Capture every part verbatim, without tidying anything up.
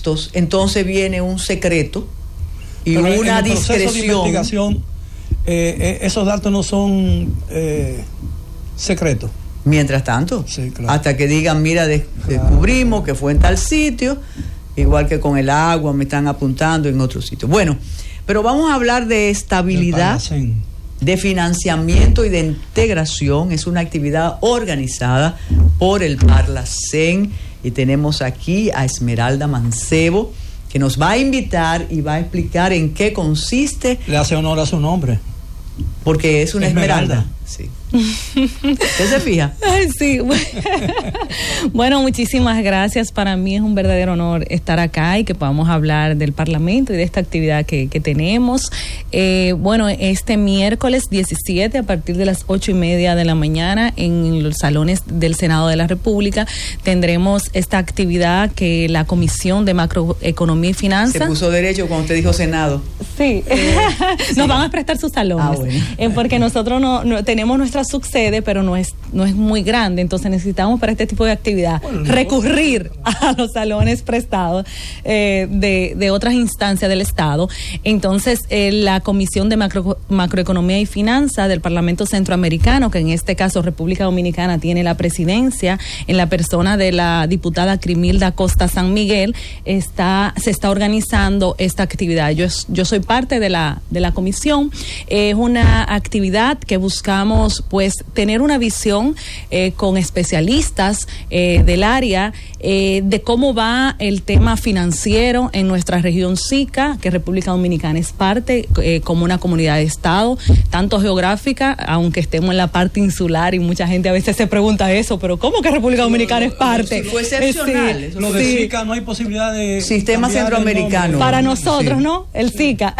estos, entonces viene un secreto y Pero una en el proceso discreción. de investigación, eh, eh, esos datos no son eh, secretos. Mientras tanto, sí, claro. Hasta que digan, mira, de, claro. descubrimos que fue en tal sitio, igual que con el agua, me están apuntando en otro sitio. Bueno, pero vamos a hablar de estabilidad, de financiamiento y de integración. Es una actividad organizada por el Parlacén y tenemos aquí a Esmeralda Mancebo, que nos va a invitar y va a explicar en qué consiste. Le hace honor a su nombre. Porque es una Esmeralda. Esmeralda. Sí. ¿Usted se fija? Ay, sí. Bueno, muchísimas gracias. Para mí es un verdadero honor estar acá y que podamos hablar del Parlamento y de esta actividad que, que tenemos. Eh, bueno, este miércoles diecisiete, a partir de las ocho y media de la mañana, en los salones del Senado de la República, tendremos esta actividad que la Comisión de Macroeconomía y Finanzas... Se puso derecho cuando usted dijo Senado. Sí. Eh, sí. Nos van a prestar sus salones. Ah, bueno. eh, porque nosotros no, no tenemos nuestra subsede, pero no es no es muy grande, entonces necesitamos para este tipo de actividad bueno, recurrir a los salones prestados eh, de, de otras instancias del Estado. Entonces, eh, la Comisión de Macro, Macroeconomía y Finanzas del Parlamento Centroamericano, que en este caso República Dominicana tiene la presidencia, en la persona de la diputada Crimilda Costa San Miguel, está se está organizando esta actividad. Yo, yo soy parte de la, de la comisión. Es una actividad que buscamos pues tener una visión eh, con especialistas eh, del área eh, de cómo va el tema financiero en nuestra región SICA, que República Dominicana es parte eh, como una comunidad de Estado, tanto geográfica, aunque estemos en la parte insular y mucha gente a veces se pregunta eso, pero ¿cómo que República Dominicana es parte? Fue excepcional. Eh, sí, lo de sí. SICA no hay posibilidad de... Sistema centroamericano. Para nosotros, sí. ¿no? El SICA.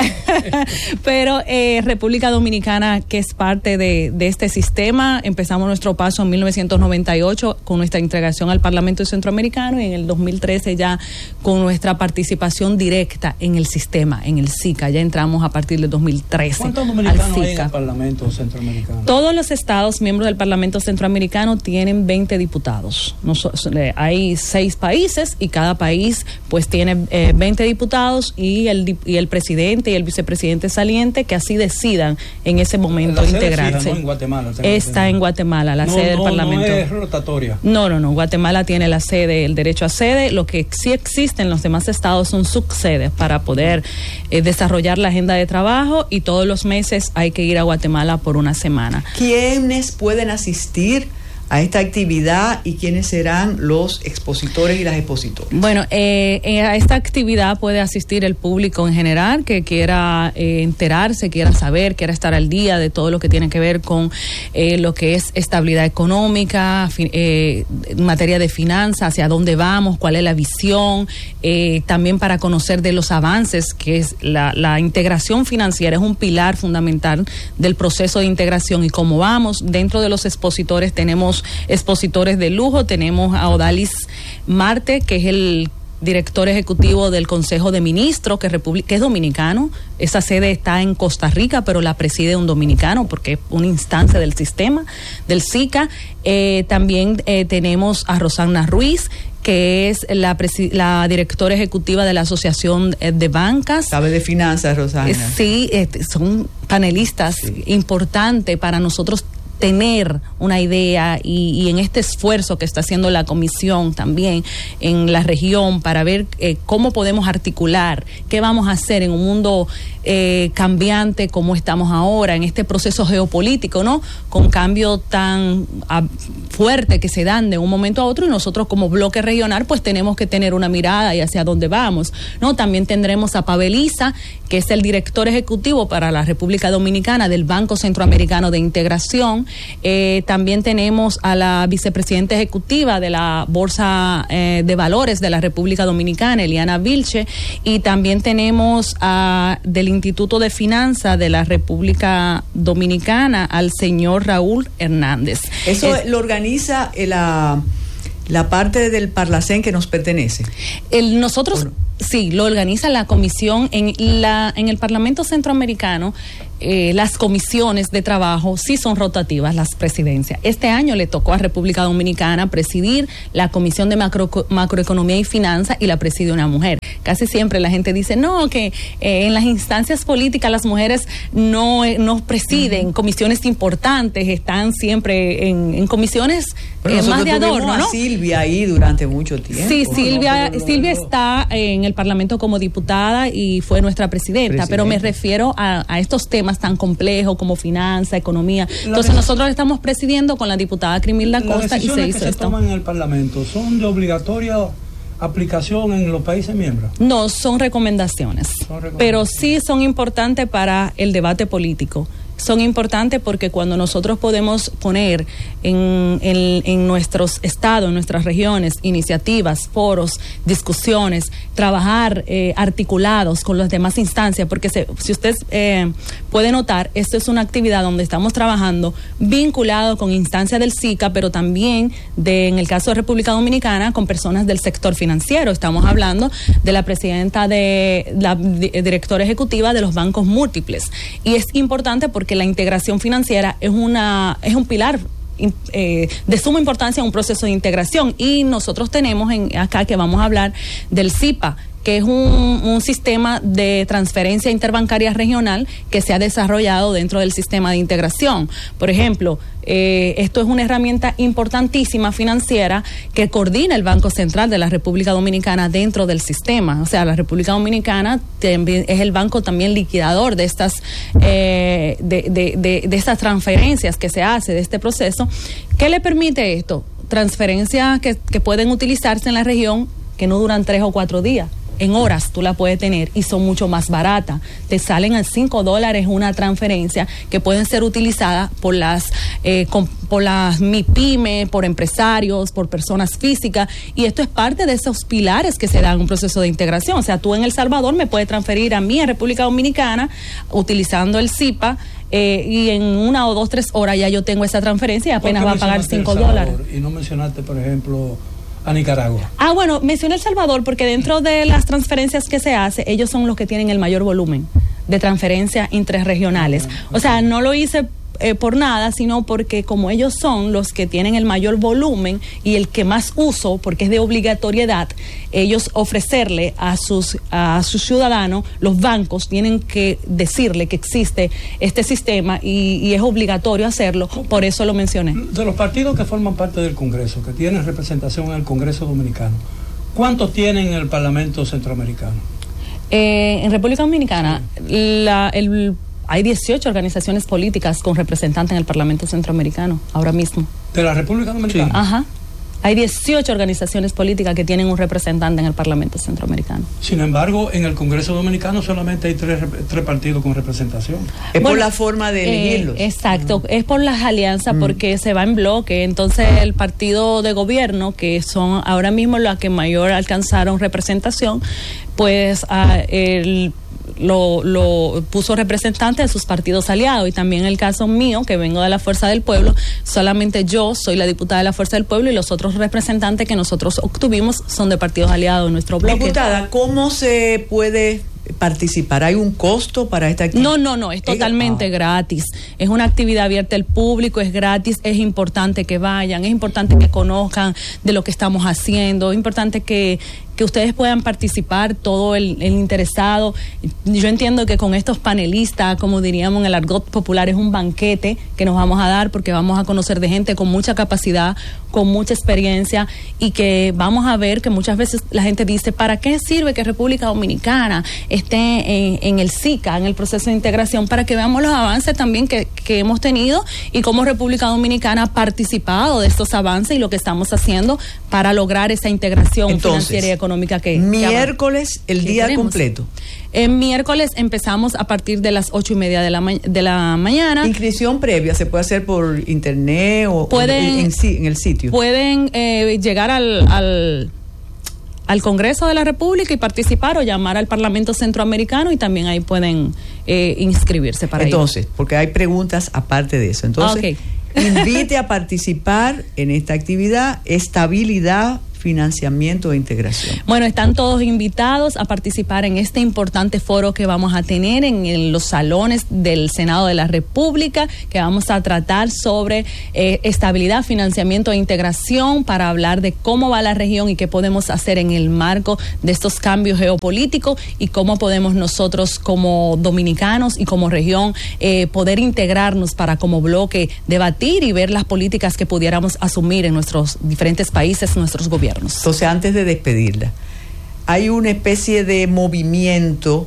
Pero eh, República Dominicana, que es parte de, de este sistema, empezamos nuestro paso en mil novecientos noventa y ocho con nuestra integración al Parlamento Centroamericano y en el dos mil trece ya con nuestra participación directa en el sistema, en el SICA. Ya entramos a partir del dos mil trece. ¿Cuántos dominicanos hay en el Parlamento Centroamericano? Todos los estados miembros del Parlamento Centroamericano tienen veinte diputados. Nos, hay seis países y cada país pues tiene eh, veinte diputados y el, y el presidente y el vicepresidente saliente que así decidan en ese momento integrarse. Fija, ¿no? En Guatemala. Está en Guatemala, la no, sede del no, Parlamento. No es rotatoria. No, no, no. Guatemala tiene la sede, el derecho a sede. Lo que sí existe en los demás estados son subsedes para poder eh, desarrollar la agenda de trabajo y todos los meses hay que ir a Guatemala por una semana. ¿Quiénes pueden asistir a esta actividad y quiénes serán los expositores y las expositoras? Bueno, eh, eh, a esta actividad puede asistir el público en general que quiera eh, enterarse, quiera saber, quiera estar al día de todo lo que tiene que ver con eh, lo que es estabilidad económica, fi, eh, en materia de finanzas, hacia dónde vamos, cuál es la visión, eh, también para conocer de los avances, que es la, la integración financiera, es un pilar fundamental del proceso de integración y cómo vamos. Dentro de los expositores tenemos expositores de lujo, tenemos a Odalis Marte, que es el director ejecutivo del Consejo de Ministros, que, República, que es dominicano. Esa sede está en Costa Rica, pero la preside un dominicano porque es una instancia del sistema, del SICA. Eh, también eh, tenemos a Rosana Ruiz, que es la, la directora ejecutiva de la Asociación de Bancas. ¿Sabe de finanzas, Rosana? Eh, sí, eh, son panelistas sí. importantes para nosotros tener una idea y, y en este esfuerzo que está haciendo la comisión también en la región para ver eh, cómo podemos articular, qué vamos a hacer en un mundo eh, cambiante como estamos ahora, en este proceso geopolítico, ¿no? Con cambio tan a, fuerte que se dan de un momento a otro y nosotros como bloque regional pues tenemos que tener una mirada y hacia dónde vamos, ¿no? También tendremos a Pavel Isa, que es el director ejecutivo para la República Dominicana del Banco Centroamericano de Integración. Eh, también tenemos a la vicepresidenta ejecutiva de la Bolsa eh, de Valores de la República Dominicana, Eliana Vilche, y también tenemos a, del Instituto de Finanzas de la República Dominicana al señor Raúl Hernández. Eso es, lo organiza la, la parte del Parlacén que nos pertenece. El, nosotros... Sí, lo organiza la comisión en la en el Parlamento Centroamericano. Eh, las comisiones de trabajo sí son rotativas, las presidencias. Este año le tocó a República Dominicana presidir la Comisión de macro, Macroeconomía y Finanzas y la preside una mujer. casi siempre la gente dice, no, que eh, en las instancias políticas las mujeres no, no presiden uh-huh. comisiones importantes, están siempre en, en comisiones eh, más de adorno, ¿no? A Silvia ahí durante mucho tiempo. Sí, Silvia, no, no, Silvia no. está en el Parlamento como diputada y fue nuestra presidenta, presidenta. Pero me refiero a, a estos temas tan complejos como finanza, economía. La Entonces nosotros estamos presidiendo con la diputada Crimilda Costa y se hizo que se esto. toman en el Parlamento son de obligatoria aplicación en los países miembros. No, son recomendaciones, son recomendaciones, pero sí son importantes para el debate político. Son importantes porque cuando nosotros podemos poner en, en, en nuestros estados, en nuestras regiones, iniciativas, foros, discusiones, trabajar eh, articulados con las demás instancias, porque se, si usted eh, puede notar, esto es una actividad donde estamos trabajando vinculado con instancias del SICA, pero también de, en el caso de República Dominicana, con personas del sector financiero. Estamos hablando de la presidenta de la directora ejecutiva de los bancos múltiples. Y es importante porque la integración financiera es una es un pilar eh, de suma importancia en un proceso de integración, y nosotros tenemos en acá que vamos a hablar del SIPA, que es un, un sistema de transferencia interbancaria regional que se ha desarrollado dentro del sistema de integración. Por ejemplo, eh, esto es una herramienta importantísima financiera que coordina el Banco Central de la República Dominicana dentro del sistema. O sea, la República Dominicana también es el banco también liquidador de estas eh, de, de, de, de estas transferencias que se hace de este proceso. ¿Qué le permite esto? Transferencias que, que pueden utilizarse en la región que no duran tres o cuatro días. En horas tú la puedes tener y son mucho más baratas. Te salen a cinco dólares una transferencia que pueden ser utilizadas por las eh, con, por las MIPYME, por empresarios, por personas físicas, y esto es parte de esos pilares que se dan en un proceso de integración. O sea, tú en El Salvador me puedes transferir a mí en República Dominicana utilizando el SIPA. Eh, y en una o dos, tres horas ya yo tengo esa transferencia y apenas va a pagar cinco dólares. Y no mencionaste, por ejemplo, a Nicaragua. Ah, bueno, mencioné El Salvador porque dentro de las transferencias que se hace, ellos son los que tienen el mayor volumen de transferencias interregionales. O sea, no lo hice eh, por nada, sino porque como ellos son los que tienen el mayor volumen y el que más uso, porque es de obligatoriedad, ellos ofrecerle a sus a sus ciudadanos, los bancos tienen que decirle que existe este sistema y, y es obligatorio hacerlo, por eso lo mencioné. De los partidos que forman parte del Congreso, que tienen representación en el Congreso Dominicano, ¿cuántos tienen en el Parlamento Centroamericano? Eh, en República Dominicana, sí. la, el hay dieciocho organizaciones políticas con representantes en el Parlamento Centroamericano, ahora mismo. ¿De la República Dominicana? Sí. Ajá. Hay dieciocho organizaciones políticas que tienen un representante en el Parlamento Centroamericano. Sin embargo, en el Congreso Dominicano solamente hay tres, tres partidos con representación. Es bueno, por la forma de elegirlos. Eh, exacto, mm. es por las alianzas, mm. porque se va en bloque. Entonces, el partido de gobierno, que son ahora mismo los que mayor alcanzaron representación, pues uh, el Lo, lo puso representante de sus partidos aliados, y también el caso mío, que vengo de la Fuerza del Pueblo, solamente yo soy la diputada de la Fuerza del Pueblo y los otros representantes que nosotros obtuvimos son de partidos aliados de nuestro bloque. Diputada, ¿cómo se puede participar? ¿Hay un costo para esta actividad? No, no, no, es totalmente ah. gratis. Es una actividad abierta al público, es gratis, es importante que vayan, es importante que conozcan de lo que estamos haciendo, es importante que que ustedes puedan participar, todo el, el interesado. Yo entiendo que con estos panelistas, como diríamos en el argot popular, es un banquete que nos vamos a dar, porque vamos a conocer de gente con mucha capacidad, con mucha experiencia, y que vamos a ver que muchas veces la gente dice, ¿para qué sirve que República Dominicana esté en, en el SICA, en el proceso de integración? Para que veamos los avances también que, que hemos tenido y cómo República Dominicana ha participado de estos avances y lo que estamos haciendo para lograr esa integración Entonces, financiera y económica que miércoles que el día queremos. completo. El miércoles empezamos a partir de las ocho y media de la, ma- de la mañana. Inscripción previa se puede hacer por internet o, pueden, o en, en, en el sitio. Pueden eh, llegar al, al al Congreso de la República y participar, o llamar al Parlamento Centroamericano, y también ahí pueden eh, inscribirse para Entonces, ir. porque hay preguntas aparte de eso. Entonces, okay. invite a participar en esta actividad, estabilidad financiamiento e integración? Bueno, están todos invitados a participar en este importante foro que vamos a tener en, en los salones del Senado de la República, que vamos a tratar sobre eh, estabilidad, financiamiento e integración, para hablar de cómo va la región y qué podemos hacer en el marco de estos cambios geopolíticos y cómo podemos nosotros como dominicanos y como región eh, poder integrarnos para como bloque debatir y ver las políticas que pudiéramos asumir en nuestros diferentes países, nuestros gobiernos. Entonces, antes de despedirla, hay una especie de movimiento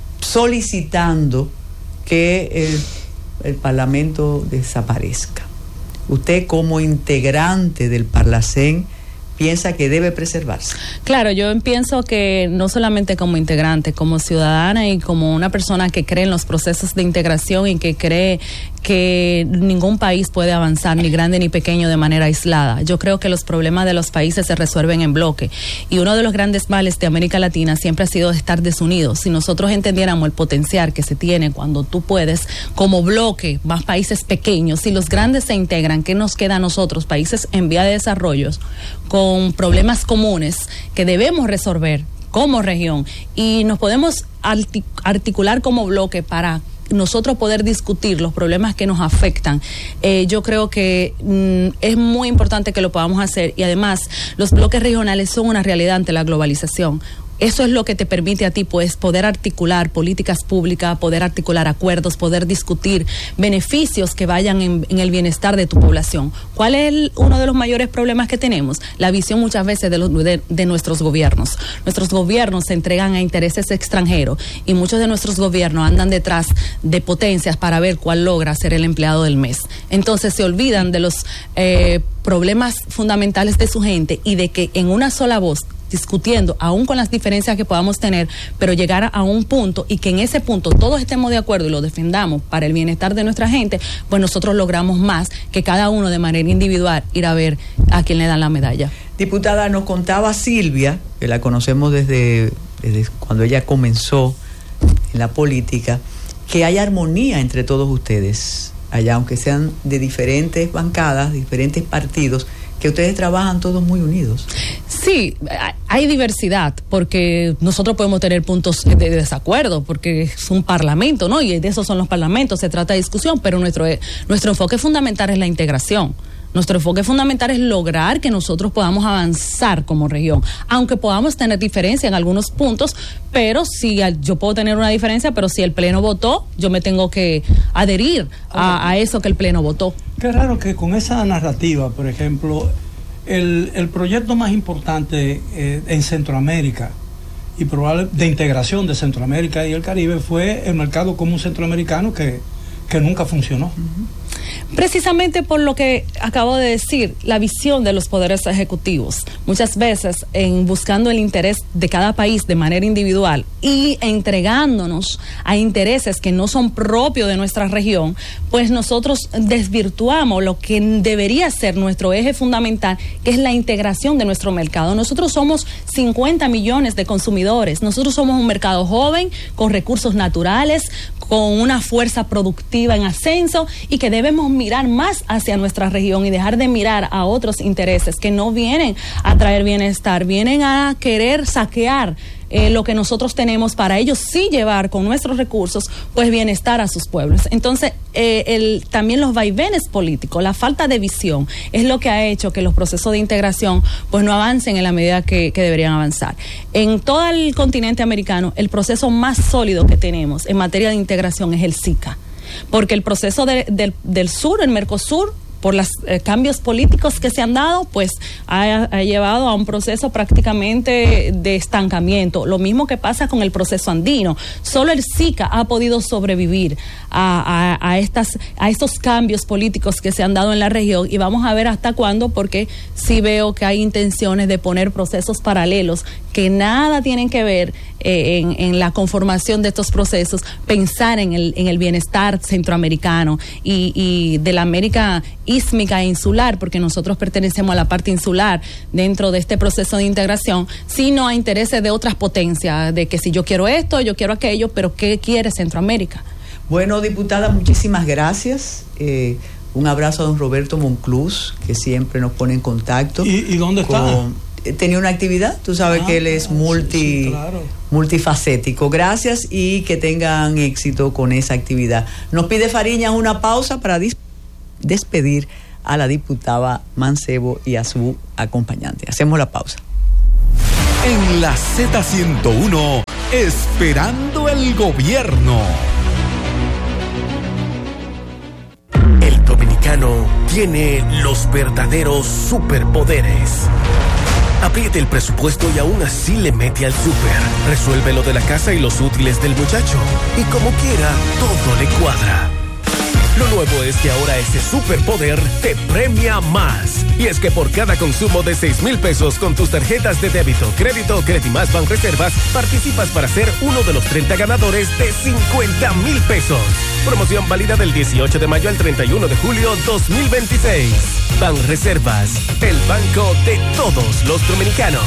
solicitando que el, el Parlamento desaparezca. Usted, como integrante del Parlacén, piensa que debe preservarse. Claro, yo pienso que no solamente como integrante, como ciudadana y como una persona que cree en los procesos de integración y que cree que ningún país puede avanzar, ni grande ni pequeño, de manera aislada. Yo creo que los problemas de los países se resuelven en bloque, y uno de los grandes males de América Latina siempre ha sido estar desunidos. Si nosotros entendiéramos el potencial que se tiene cuando tú puedes, como bloque, más países pequeños, si los grandes se integran, ¿qué nos queda a nosotros, países en vía de desarrollo, con problemas comunes que debemos resolver como región, y nos podemos articular como bloque para nosotros poder discutir los problemas que nos afectan? Eh, yo creo que mm, es muy importante que lo podamos hacer, y además los bloques regionales son una realidad ante la globalización. Eso es lo que te permite a ti, pues, poder articular políticas públicas, poder articular acuerdos, poder discutir beneficios que vayan en, en el bienestar de tu población. ¿Cuál es el, uno de los mayores problemas que tenemos? La visión muchas veces de, los, de, de nuestros gobiernos. Nuestros gobiernos se entregan a intereses extranjeros, y muchos de nuestros gobiernos andan detrás de potencias para ver cuál logra ser el empleado del mes. Entonces se olvidan de los eh, problemas fundamentales de su gente, y de que en una sola voz, discutiendo, aún con las diferencias que podamos tener, pero llegar a un punto, y que en ese punto todos estemos de acuerdo y lo defendamos para el bienestar de nuestra gente, pues nosotros logramos más que cada uno de manera individual ir a ver a quién le dan la medalla. Diputada, nos contaba Silvia, que la conocemos desde, desde cuando ella comenzó en la política, que hay armonía entre todos ustedes allá, aunque sean de diferentes bancadas, diferentes partidos, que ustedes trabajan todos muy unidos. Sí, hay diversidad, porque nosotros podemos tener puntos de desacuerdo, porque es un parlamento, ¿no? Y de esos son los parlamentos, se trata de discusión, pero nuestro, nuestro enfoque fundamental es la integración. Nuestro enfoque fundamental es lograr que nosotros podamos avanzar como región, aunque podamos tener diferencia en algunos puntos, pero si yo puedo tener una diferencia, pero si el Pleno votó, yo me tengo que adherir a, a eso que el Pleno votó. Qué raro que con esa narrativa, por ejemplo, el, el proyecto más importante eh, en Centroamérica y probable de integración de Centroamérica y el Caribe fue el mercado común centroamericano, que, que nunca funcionó. Uh-huh. Precisamente por lo que acabo de decir, la visión de los poderes ejecutivos, muchas veces en buscando el interés de cada país de manera individual y entregándonos a intereses que no son propios de nuestra región, pues nosotros desvirtuamos lo que debería ser nuestro eje fundamental, que es la integración de nuestro mercado. Nosotros somos cincuenta millones de consumidores, nosotros somos un mercado joven, con recursos naturales, con una fuerza productiva en ascenso, y que debemos mirar más hacia nuestra región y dejar de mirar a otros intereses que no vienen a traer bienestar, vienen a querer saquear eh, lo que nosotros tenemos, para ellos sí llevar con nuestros recursos pues bienestar a sus pueblos. Entonces eh, el, también los vaivenes políticos, la falta de visión es lo que ha hecho que los procesos de integración pues no avancen en la medida que, que deberían avanzar. En todo el continente americano, el proceso más sólido que tenemos en materia de integración es el SICA, porque el proceso de, de, del sur, el Mercosur, por los eh, cambios políticos que se han dado, pues ha, ha llevado a un proceso prácticamente de estancamiento. Lo mismo que pasa con el proceso andino. Solo el SICA ha podido sobrevivir a, a, a, estas, a estos cambios políticos que se han dado en la región, y vamos a ver hasta cuándo, porque sí veo que hay intenciones de poner procesos paralelos que nada tienen que ver eh, en, en la conformación de estos procesos, pensar en el, en el bienestar centroamericano y, y de la América ísmica e insular, porque nosotros pertenecemos a la parte insular dentro de este proceso de integración, sino a intereses de otras potencias, de que si yo quiero esto, yo quiero aquello, pero ¿qué quiere Centroamérica? Bueno, diputada, muchísimas gracias. Eh, un abrazo a don Roberto Monclús, que siempre nos pone en contacto. ¿Y, y dónde está? Con, tenía una actividad. Tú sabes ah, que él es multi, sí, sí, claro. multifacético. Gracias y que tengan éxito con esa actividad. Nos pide Fariñas una pausa para dis- despedir a la diputada Mancebo y a su acompañante. Hacemos la pausa. En la Z ciento uno, esperando el gobierno. El dominicano tiene los verdaderos superpoderes. Apriete el presupuesto y aún así le mete al súper. Resuelve lo de la casa y los útiles del muchacho. Y como quiera, todo le cuadra. Lo nuevo es que ahora ese superpoder te premia más. Y es que por cada consumo de seis mil pesos con tus tarjetas de débito, crédito o Credimas Banreservas, participas para ser uno de los treinta ganadores de cincuenta mil pesos. Promoción válida del dieciocho de mayo al treinta y uno de julio dos mil veintiséis. Banreservas, el banco de todos los dominicanos.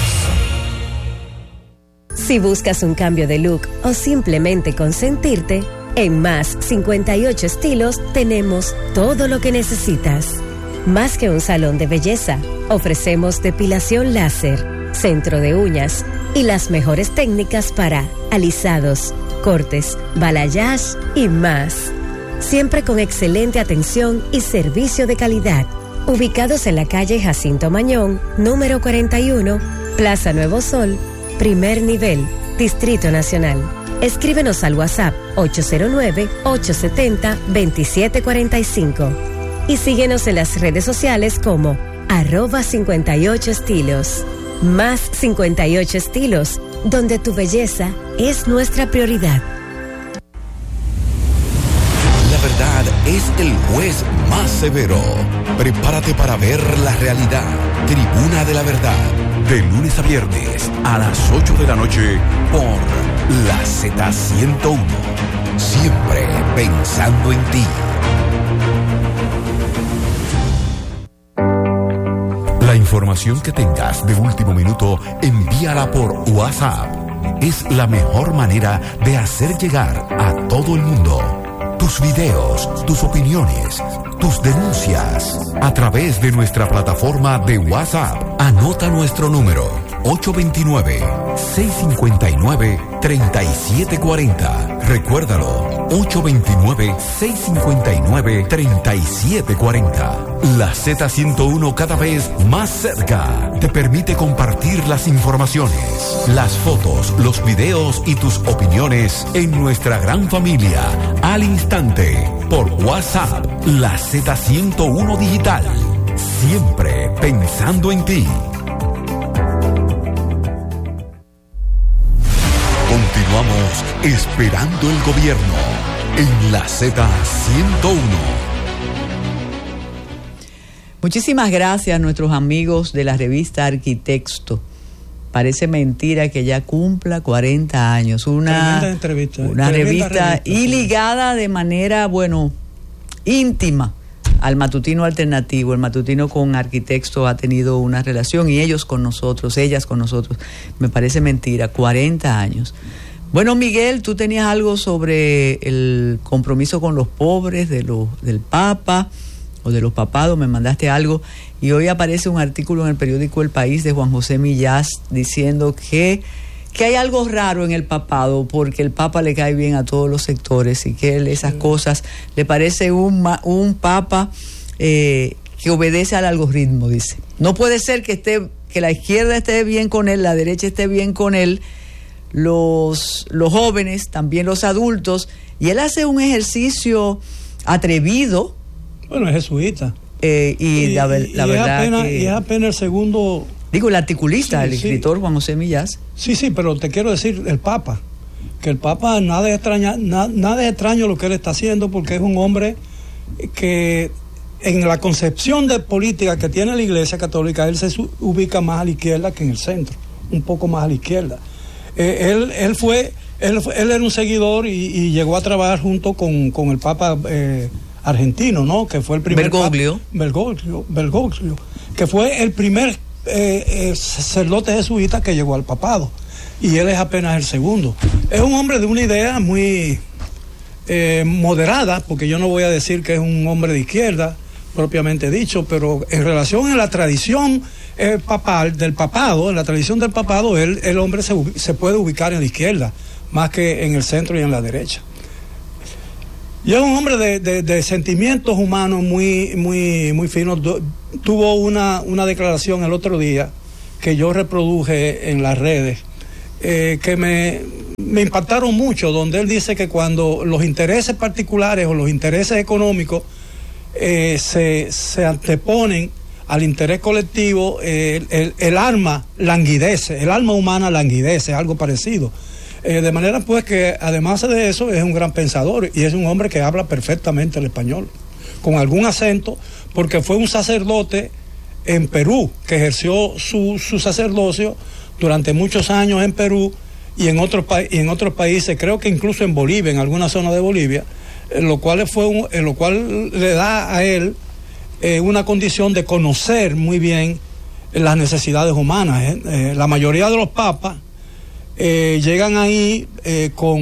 Si buscas un cambio de look o simplemente consentirte, en Más cincuenta y ocho Estilos tenemos todo lo que necesitas. Más que un salón de belleza, ofrecemos depilación láser, centro de uñas y las mejores técnicas para alisados, cortes, balayage y más. Siempre con excelente atención y servicio de calidad. Ubicados en la calle Jacinto Mañón, número cuarenta y uno, Plaza Nuevo Sol, primer nivel, Distrito Nacional. Escríbenos al WhatsApp ocho cero nueve, ocho siete cero, dos siete cuatro cinco y síguenos en las redes sociales como arroba cincuenta y ocho estilos. Más cincuenta y ocho Estilos, donde tu belleza es nuestra prioridad. La verdad es el juez más severo. Prepárate para ver la realidad. Tribuna de la Verdad, de lunes a viernes a las ocho de la noche por la Z ciento uno, siempre pensando en ti. La información que tengas de último minuto, envíala por WhatsApp. Es la mejor manera de hacer llegar a todo el mundo tus videos, tus opiniones, tus denuncias a través de nuestra plataforma de WhatsApp. Anota nuestro número ocho dos nueve, seis cinco nueve, tres siete cuatro cero. Recuérdalo, ocho dos nueve, seis cinco nueve, tres siete cuatro cero. La Z ciento uno, cada vez más cerca, te permite compartir las informaciones, las fotos, los videos y tus opiniones en nuestra gran familia al instante por WhatsApp. La Z ciento uno Digital, siempre pensando en ti. Continuamos esperando el gobierno en la Z ciento uno. Muchísimas gracias a nuestros amigos de la revista Arquitexto. Parece mentira que ya cumpla cuarenta años. Una, entrevista, una revista, revista y ligada de manera, bueno, íntima al matutino alternativo. El matutino con Arquitexto ha tenido una relación y ellos con nosotros, ellas con nosotros. Me parece mentira, cuarenta años. Bueno, Miguel, tú tenías algo sobre el compromiso con los pobres de los, del Papa o de los papados, me mandaste algo y hoy aparece un artículo en el periódico El País de Juan José Millás diciendo que, que hay algo raro en el papado porque el Papa le cae bien a todos los sectores y que él esas cosas le parece un, un Papa eh, que obedece al algoritmo, dice. No puede ser que esté que la izquierda esté bien con él, la derecha esté bien con él, los, los jóvenes, también los adultos, y él hace un ejercicio atrevido. Bueno, es jesuita. Eh, y, y la, la y verdad es apenas, que... Y es apenas el segundo... Digo, el articulista, sí, el escritor sí. Juan José Millás. Sí, sí, pero te quiero decir, el Papa, que el Papa nada es extraña, na, nada es extraño lo que él está haciendo porque es un hombre que en la concepción de política que tiene la Iglesia Católica, él se su, ubica más a la izquierda que en el centro, un poco más a la izquierda. Eh, él, él fue, él, él era un seguidor y, y llegó a trabajar junto con, con el Papa eh, argentino, ¿no? Que fue el primer Bergoglio. Papa, Bergoglio, Bergoglio, que fue el primer eh, eh, sacerdote jesuita que llegó al papado. Y él es apenas el segundo. Es un hombre de una idea muy eh, moderada, porque yo no voy a decir que es un hombre de izquierda, propiamente dicho, pero en relación a la tradición eh, papal, del papado, en la tradición del papado, él, el hombre se, se puede ubicar en la izquierda, más que en el centro y en la derecha. Y es un hombre de, de, de sentimientos humanos muy, muy, muy finos. Tuvo una, una declaración el otro día que yo reproduje en las redes, eh, que me, me impactaron mucho, donde él dice que cuando los intereses particulares o los intereses económicos eh, se, se anteponen al interés colectivo, eh, el, el alma languidece, el alma humana languidece, algo parecido. Eh, de manera pues que además de eso es un gran pensador y es un hombre que habla perfectamente el español, con algún acento, porque fue un sacerdote en Perú, que ejerció su, su sacerdocio durante muchos años en Perú y en otros pa- y en otros países, creo que incluso en Bolivia, en alguna zona de Bolivia, en lo cual, fue un, en lo cual le da a él eh, una condición de conocer muy bien las necesidades humanas. ¿eh? Eh, la mayoría de los papas Eh, llegan ahí eh, con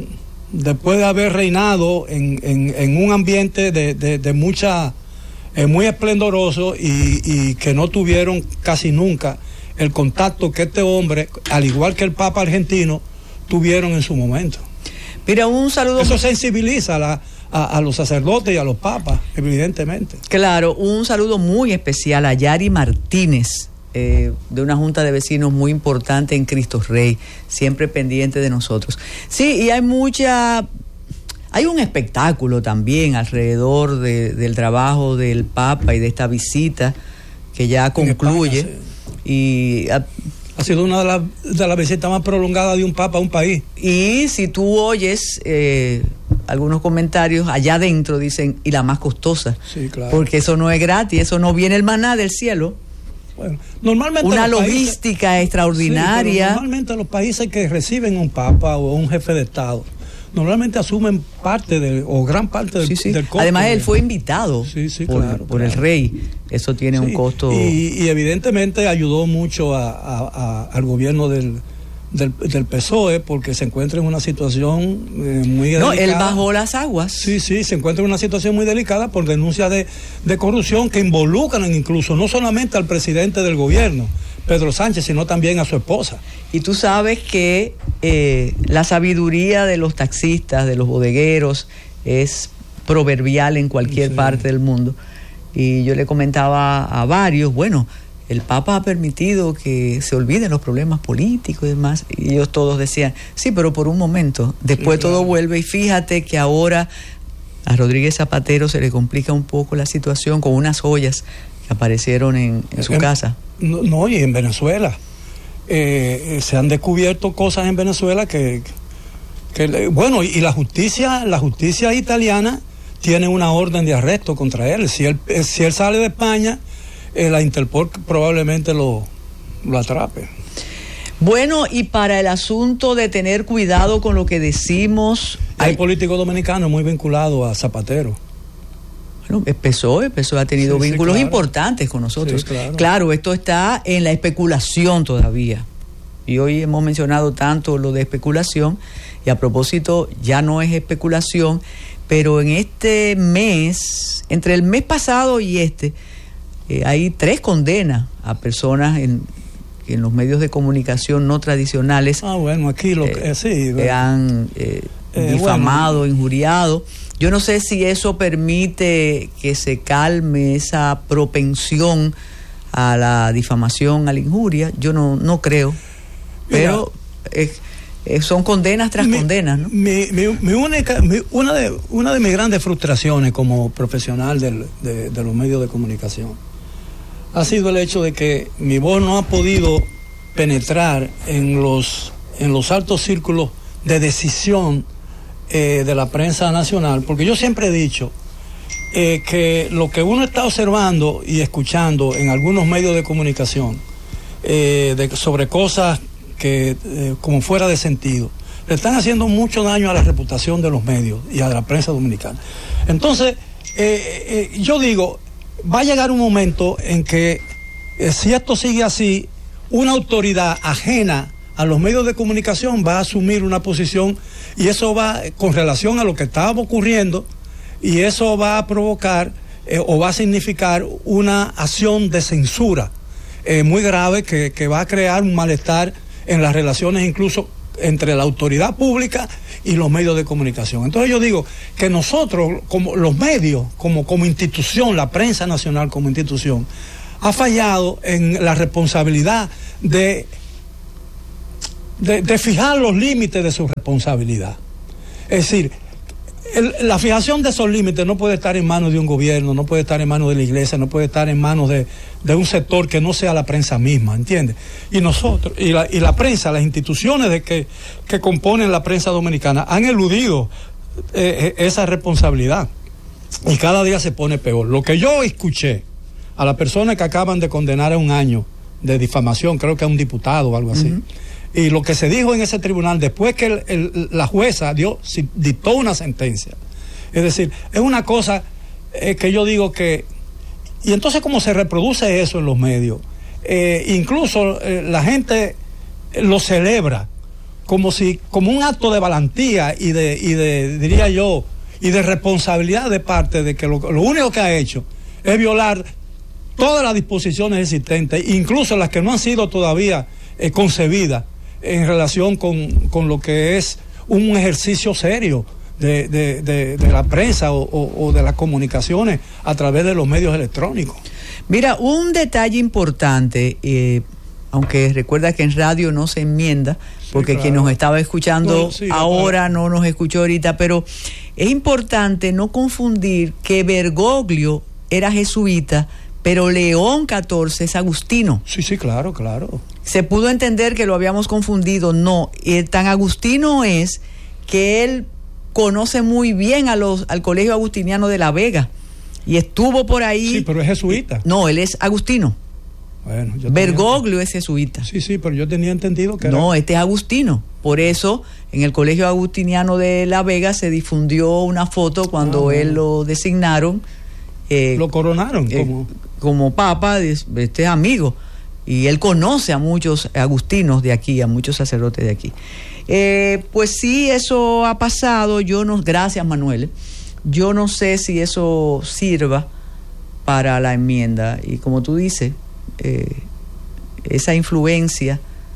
después de haber reinado en, en, en un ambiente de, de, de mucha eh, muy esplendoroso y, y que no tuvieron casi nunca el contacto que este hombre, al igual que el Papa argentino, tuvieron en su momento. Mira, un saludo. Eso sensibiliza a, la, a, a los sacerdotes y a los papas, evidentemente. Claro, un saludo muy especial a Yari Martínez, Eh, de una junta de vecinos muy importante en Cristo Rey, siempre pendiente de nosotros. Sí, y hay mucha, hay un espectáculo también alrededor de, del trabajo del Papa y de esta visita que ya concluye. España, sí. Y a, ha sido una de las de la visitas más prolongadas de un Papa a un país. Y si tú oyes eh, algunos comentarios allá adentro, dicen, y la más costosa. Sí, claro. Porque eso no es gratis, eso no viene el maná del cielo. Bueno, normalmente una los logística países, extraordinaria. Sí, normalmente los países que reciben un papa o un jefe de estado normalmente asumen parte de, o gran parte del, sí, sí. del costo. Además, de, él fue invitado sí, sí, por, claro, por claro. el rey. Eso tiene sí, un costo. Y, y evidentemente ayudó mucho a, a, a, al gobierno del, del, del P S O E, porque se encuentra en una situación eh, muy no, delicada. No, él bajó las aguas. Sí, sí, se encuentra en una situación muy delicada por denuncias de, de corrupción que involucran incluso no solamente al presidente del gobierno, Pedro Sánchez, sino también a su esposa. Y tú sabes que eh, la sabiduría de los taxistas, de los bodegueros, es proverbial en cualquier sí. parte del mundo. Y yo le comentaba a varios, bueno, el Papa ha permitido que se olviden los problemas políticos y demás, y ellos todos decían, sí, pero por un momento, después sí, claro. todo vuelve, y fíjate que ahora a Rodríguez Zapatero se le complica un poco la situación con unas joyas que aparecieron en, en su en, casa. No, no, y en Venezuela, eh, se han descubierto cosas en Venezuela que, que bueno, y, y la justicia, la justicia italiana tiene una orden de arresto contra él, si él, si él sale de España, Eh, la Interpol probablemente lo, lo atrape. Bueno, y para el asunto de tener cuidado con lo que decimos... Hay, hay político dominicano muy vinculado a Zapatero. Bueno, el P S O E, el P S O E ha tenido sí, vínculos sí, claro. importantes con nosotros. Sí, claro. claro, esto está en la especulación todavía. Y hoy hemos mencionado tanto lo de especulación, y a propósito, ya no es especulación, pero en este mes, entre el mes pasado y este... Eh, hay tres condenas a personas en, en los medios de comunicación no tradicionales. Ah, bueno, aquí lo que eh, sí, que han eh, eh, difamado, bueno. injuriado. Yo no sé si eso permite que se calme esa propensión a la difamación, a la injuria. Yo no, no creo. Pero eh, eh, son condenas tras mi, condenas, ¿no? Mi, mi, mi única, mi, una, de, una de mis grandes frustraciones como profesional del, de, de los medios de comunicación ha sido el hecho de que mi voz no ha podido penetrar en los, en los altos círculos de decisión eh, de la prensa nacional, porque yo siempre he dicho eh, que lo que uno está observando y escuchando en algunos medios de comunicación eh, de, sobre cosas que eh, como fuera de sentido, le están haciendo mucho daño a la reputación de los medios y a la prensa dominicana. Entonces, eh, eh, yo digo, va a llegar un momento en que, eh, si esto sigue así, una autoridad ajena a los medios de comunicación va a asumir una posición, y eso va con relación a lo que estaba ocurriendo, y eso va a provocar eh, o va a significar una acción de censura eh, muy grave que, que va a crear un malestar en las relaciones incluso entre la autoridad pública y los medios de comunicación. Entonces yo digo que nosotros, como los medios, como, como institución, la prensa nacional como institución, ha fallado en la responsabilidad de, de, de fijar los límites de su responsabilidad. Es decir, el, la fijación de esos límites no puede estar en manos de un gobierno, no puede estar en manos de la iglesia, no puede estar en manos de, de un sector que no sea la prensa misma, ¿entiendes? Y nosotros, y la, y la prensa, las instituciones de que, que componen la prensa dominicana han eludido eh, esa responsabilidad y cada día se pone peor. Lo que yo escuché a las personas que acaban de condenar a un año de difamación, creo que a un diputado o algo así, uh-huh. Y lo que se dijo en ese tribunal después que el, el, la jueza dio, dictó una sentencia, es decir, es una cosa eh, que yo digo que, y entonces cómo se reproduce eso en los medios, eh, incluso eh, la gente lo celebra como si, como un acto de valentía y de, y de, diría yo, y de responsabilidad de parte de que lo, lo único que ha hecho es violar todas las disposiciones existentes, incluso las que no han sido todavía eh, concebidas en relación con, con lo que es un ejercicio serio de, de, de, de la prensa o, o, o de las comunicaciones a través de los medios electrónicos. Mira, un detalle importante, eh, aunque recuerda que en radio no se enmienda, porque sí, claro, quien nos estaba escuchando no, sí, ahora no nos escuchó ahorita, pero es importante no confundir que Bergoglio era jesuita, pero León catorce es agustino. Sí, sí, claro, claro. Se pudo entender que lo habíamos confundido, no. El tan agustino es que él conoce muy bien a los, al Colegio Agustiniano de La Vega y estuvo por ahí. Sí, pero es jesuita. No, él es agustino. Bueno, yo Bergoglio tenía... es jesuita. Sí, sí, pero yo tenía entendido que no, era... este es agustino. Por eso en el Colegio Agustiniano de La Vega se difundió una foto cuando ah, él lo designaron. Eh, lo coronaron eh, como... como papa, este amigo. Y él conoce a muchos agustinos de aquí, a muchos sacerdotes de aquí. Eh, pues sí, eso ha pasado. Yo no, gracias Manuel. Yo no sé si eso sirva para la enmienda. Y como tú dices, eh, esa influencia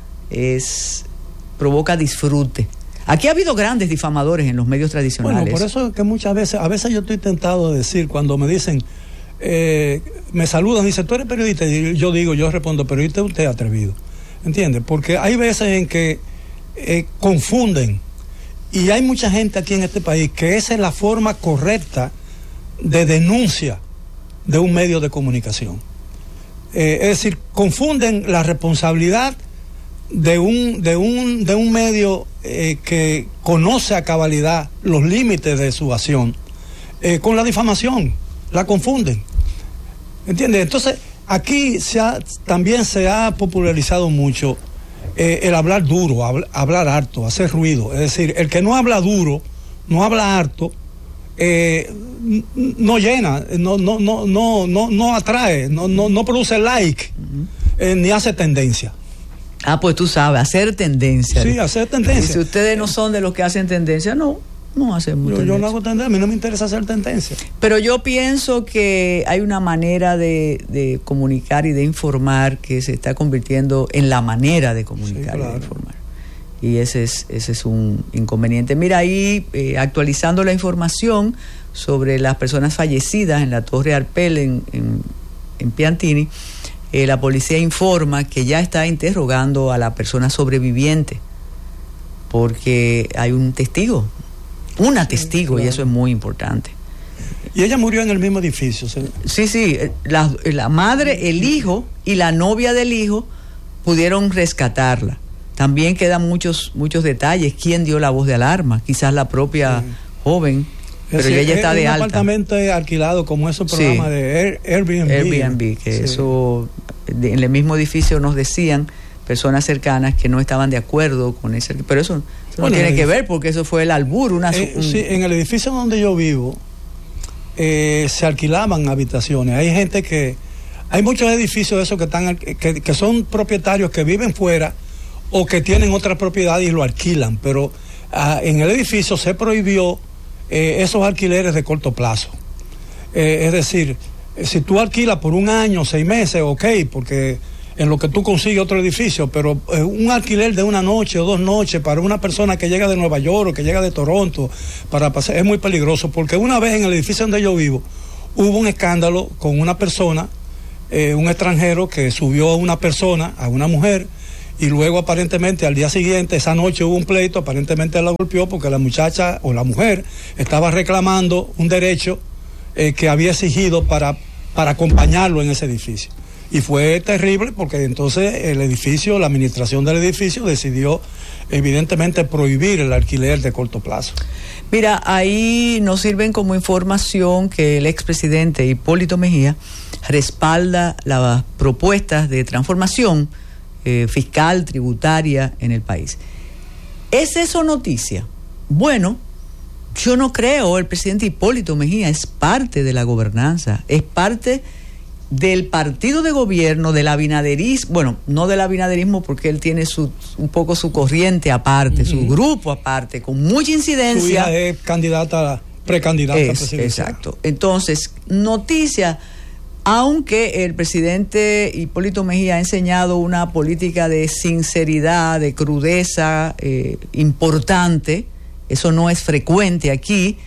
es provoca disfrute. Aquí ha habido grandes difamadores en los medios tradicionales. Bueno, por eso es que muchas veces, a veces yo estoy tentado de decir, cuando me dicen, eh, me saludan, dicen, ¿tú eres periodista? Y yo digo, yo respondo, periodista usted es atrevido. ¿Entiendes? Porque hay veces en que eh, confunden, y hay mucha gente aquí en este país que esa es la forma correcta de denuncia de un medio de comunicación. Eh, es decir, confunden la responsabilidad de un, de un, de un medio eh, que conoce a cabalidad los límites de su acción eh, con la difamación, la confunden. ¿Entiendes? Entonces, aquí se ha, también se ha popularizado mucho eh, el hablar duro, habl, hablar harto, hacer ruido. Es decir, el que no habla duro, no habla harto, eh, no llena, no, no, no, no, no, no atrae, no, no, no produce like, eh, ni hace tendencia. Ah, pues tú sabes, hacer tendencia. Sí, hacer tendencia. Y si ustedes no son de los que hacen tendencia, no, no hacemos yo, tendencia. Yo no hago tendencia, a mí no me interesa hacer tendencia. Pero yo pienso que hay una manera de, de comunicar y de informar que se está convirtiendo en la manera de comunicar, sí, claro, y de informar. Y ese es, ese es un inconveniente. Mira, ahí eh, actualizando la información sobre las personas fallecidas en la Torre Arpel en, en, en Piantini. Eh, la policía informa que ya está interrogando a la persona sobreviviente porque hay un testigo, una testigo, sí, claro, y eso es muy importante. Y ella murió en el mismo edificio. ¿Sí? Sí, sí, la, la madre, el hijo y la novia del hijo pudieron rescatarla. También quedan muchos muchos detalles. ¿Quién dio la voz de alarma? Quizás la propia sí. joven. Pero es, ella está es de un alta. apartamento alquilado como esos programas, sí, de Air, Airbnb. Airbnb, que sí, eso, de, en el mismo edificio nos decían personas cercanas que no estaban de acuerdo con ese, pero eso, eso bueno, no tiene que ver porque eso fue el albur. Una, eh, un, sí, en el edificio donde yo vivo eh, se alquilaban habitaciones. Hay gente que, hay muchos edificios de esos que están, que, que son propietarios que viven fuera o que tienen otra propiedad y lo alquilan, pero uh, en el edificio se prohibió Eh, esos alquileres de corto plazo. Eh, es decir, si tú alquilas por un año, seis meses, ok, porque en lo que tú consigues otro edificio, pero eh, un alquiler de una noche o dos noches para una persona que llega de Nueva York o que llega de Toronto para pasar, es muy peligroso, porque una vez en el edificio donde yo vivo hubo un escándalo con una persona, eh, un extranjero que subió a una persona, a una mujer, y luego aparentemente al día siguiente, esa noche hubo un pleito, aparentemente la golpeó porque la muchacha o la mujer estaba reclamando un derecho eh, que había exigido para, para acompañarlo en ese edificio. Y fue terrible porque entonces el edificio, la administración del edificio decidió evidentemente prohibir el alquiler de corto plazo. Mira, ahí nos sirven como información que el expresidente Hipólito Mejía respalda las propuestas de transformación eh, fiscal, tributaria en el país. ¿Es eso noticia? Bueno, yo no creo. El presidente Hipólito Mejía es parte de la gobernanza, es parte del partido de gobierno, del abinaderismo, bueno, no del abinaderismo porque él tiene su, un poco su corriente aparte, uh-huh. su grupo aparte, con mucha incidencia. Su hija es candidata, precandidata es, presidencial. Exacto. Entonces, noticia, aunque el presidente Hipólito Mejía ha enseñado una política de sinceridad, de crudeza eh, importante, eso no es frecuente aquí.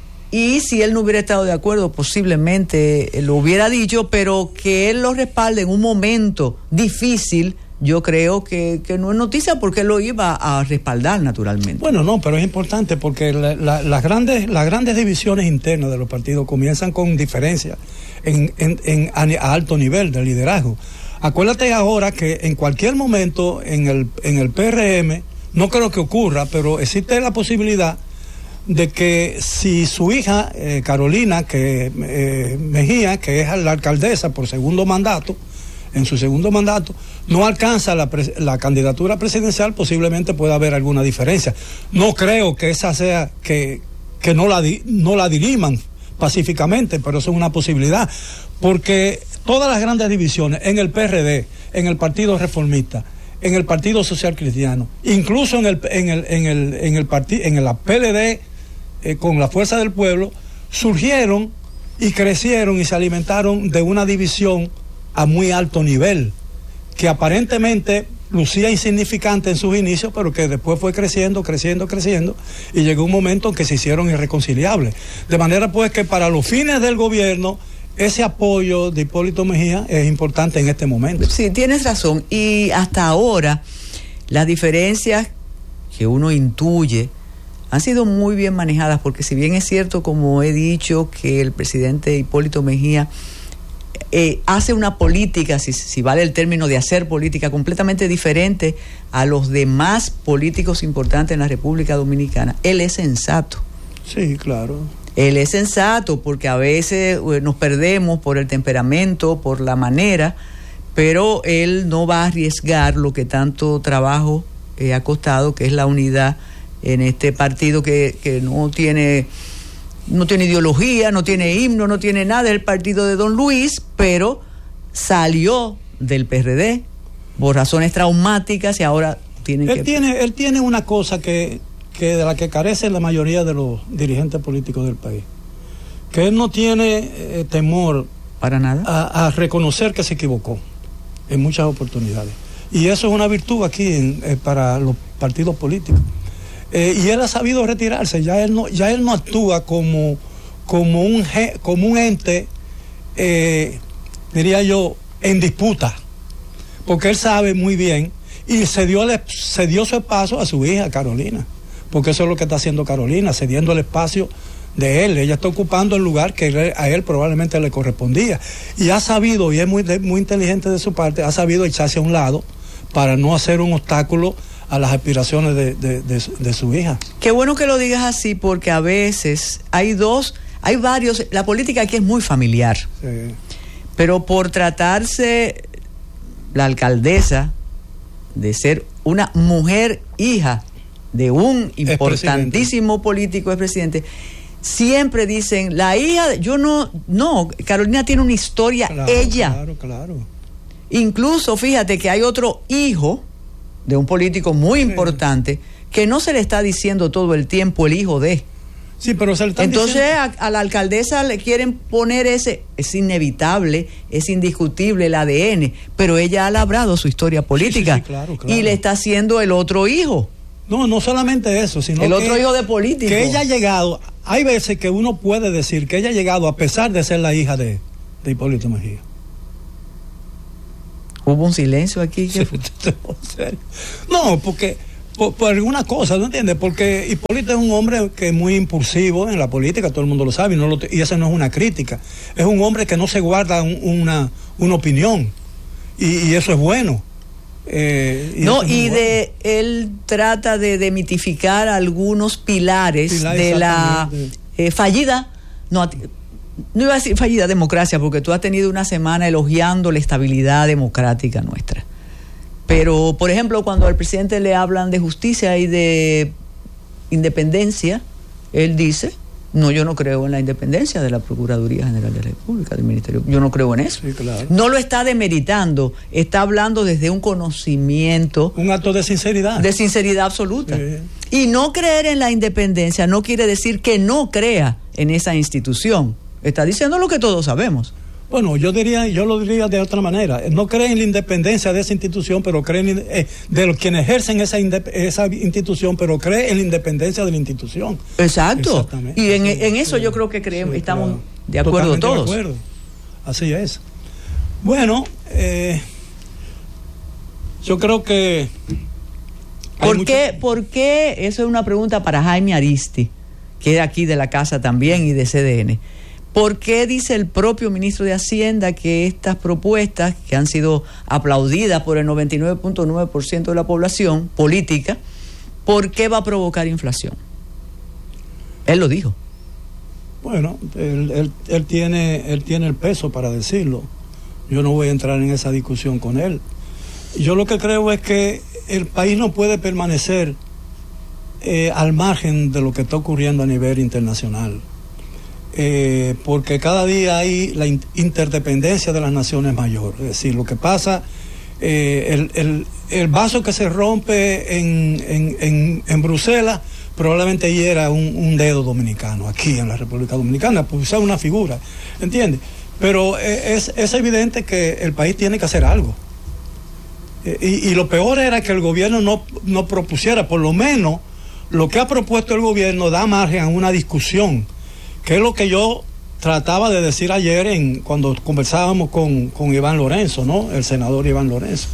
Y si él no hubiera estado de acuerdo, posiblemente lo hubiera dicho, pero que él lo respalde en un momento difícil, yo creo que, que no es noticia porque él lo iba a respaldar naturalmente. Bueno, no, pero es importante porque la, la, las grandes las grandes divisiones internas de los partidos comienzan con diferencias en, en, en, a alto nivel de liderazgo. Acuérdate ahora que en cualquier momento en el, en el P R M, no creo que ocurra, pero existe la posibilidad de que si su hija, eh, Carolina que eh, Mejía, que es la alcaldesa por segundo mandato, en su segundo mandato, no alcanza la, la candidatura presidencial, posiblemente pueda haber alguna diferencia. No creo que esa sea, que, que no, la, no la diriman pacíficamente, pero eso es una posibilidad, porque todas las grandes divisiones en el P R D, en el Partido Reformista, en el Partido Social Cristiano, incluso en el en el en el en el partido en el P L D eh, con la Fuerza del Pueblo, surgieron y crecieron y se alimentaron de una división a muy alto nivel, que aparentemente lucía insignificante en sus inicios, pero que después fue creciendo, creciendo, creciendo, y llegó un momento en que se hicieron irreconciliables. De manera pues que para los fines del gobierno, ese apoyo de Hipólito Mejía es importante en este momento. Sí, tienes razón. Y hasta ahora, las diferencias que uno intuye han sido muy bien manejadas, porque si bien es cierto, como he dicho, que el presidente Hipólito Mejía eh, hace una política, si, si vale el término de hacer política, completamente diferente a los demás políticos importantes en la República Dominicana, él es sensato. Sí, claro. Él es sensato porque a veces eh, nos perdemos por el temperamento, por la manera, pero él no va a arriesgar lo que tanto trabajo eh, ha costado, que es la unidad en este partido que, que no tiene no tiene ideología, no tiene himno, no tiene nada, es el partido de Don Luis, pero salió del P R D por razones traumáticas y ahora tiene él que... Tiene, él tiene una cosa que... que de la que carece la mayoría de los dirigentes políticos del país, que él no tiene eh, temor para nada a, a reconocer que se equivocó en muchas oportunidades, y eso es una virtud aquí en, eh, para los partidos políticos, eh, y él ha sabido retirarse. Ya él no ya él no actúa como como un como un ente eh, diría yo en disputa, porque él sabe muy bien y se dio se dio su espacio a su hija Carolina, porque eso es lo que está haciendo Carolina, cediendo el espacio de él. Ella está ocupando el lugar que a él probablemente le correspondía, y ha sabido, y es muy, muy inteligente de su parte, ha sabido echarse a un lado para no hacer un obstáculo a las aspiraciones de, de, de, de su hija. Qué bueno que lo digas así, porque a veces hay dos, hay varios, la política aquí es muy familiar, sí. Pero por tratarse la alcaldesa de ser una mujer hija de un importantísimo político, es presidente, siempre dicen, la hija, yo no, no, Carolina tiene una historia, claro, ella. Claro, claro. Incluso, fíjate que hay otro hijo de un político muy sí. importante, que no se le está diciendo todo el tiempo el hijo de. Sí, pero se le están Entonces diciendo... a, a la alcaldesa le quieren poner ese, es inevitable, es indiscutible el A D N, pero ella ha labrado su historia política, sí, sí, sí, claro, claro. Y le está haciendo el otro hijo. No, no solamente eso, sino el que, otro hijo de político. Que ella ha llegado, hay veces que uno puede decir que ella ha llegado a pesar de ser la hija de, de Hipólito Mejía. Hubo un silencio aquí. ¿Qué fue? No, porque por, por alguna cosa, ¿no entiendes? Porque Hipólito es un hombre que es muy impulsivo en la política, todo el mundo lo sabe, y, no lo, y esa no es una crítica. Es un hombre que no se guarda un, una, una opinión, y, y eso es bueno. Eh, y no, eso es y bueno. de él trata de demitificar algunos pilares Pilar, de la eh, fallida, no, no iba a decir fallida democracia, porque tú has tenido una semana elogiando la estabilidad democrática nuestra. Pero, por ejemplo, cuando al presidente le hablan de justicia y de independencia, él dice, no, yo no creo en la independencia de la Procuraduría General de la República, del Ministerio, yo no creo en eso. Sí, claro. No lo está demeritando, está hablando desde un conocimiento. Un acto de sinceridad. De sinceridad absoluta. Sí. Y no creer en la independencia no quiere decir que no crea en esa institución. Está diciendo lo que todos sabemos. Bueno, yo diría, yo lo diría de otra manera. No cree en la independencia de esa institución, pero cree en, eh, de los quienes ejercen esa, esa institución, pero cree en la independencia de la institución. Exacto. Y en, en eso sí, yo creo que creemos, sí, estamos claro. de acuerdo Totalmente todos. De acuerdo. Así es. Bueno, eh, yo creo que... ¿Por qué, mucho... ¿Por qué? Eso es una pregunta para Jaime Aristi, que es aquí de la casa también y de C D N. ¿Por qué dice el propio ministro de Hacienda que estas propuestas, que han sido aplaudidas por el noventa y nueve punto nueve por ciento de la población política, por qué va a provocar inflación? Él lo dijo. Bueno, él, él, él, tiene, él tiene el peso para decirlo. Yo no voy a entrar en esa discusión con él. Yo lo que creo es que el país no puede permanecer eh, al margen de lo que está ocurriendo a nivel internacional. Eh, porque cada día hay la in- interdependencia de las naciones mayor. Es decir, lo que pasa, eh, el, el, el vaso que se rompe en, en, en, en Bruselas probablemente hiera un, un dedo dominicano aquí en la República Dominicana, pues usar una figura, ¿entiendes? Pero eh, es, es evidente que el país tiene que hacer algo. Eh, y, y lo peor era que el gobierno no, no propusiera, por lo menos lo que ha propuesto el gobierno da margen a una discusión, que es lo que yo trataba de decir ayer en cuando conversábamos con, con Iván Lorenzo, ¿no? El senador Iván Lorenzo.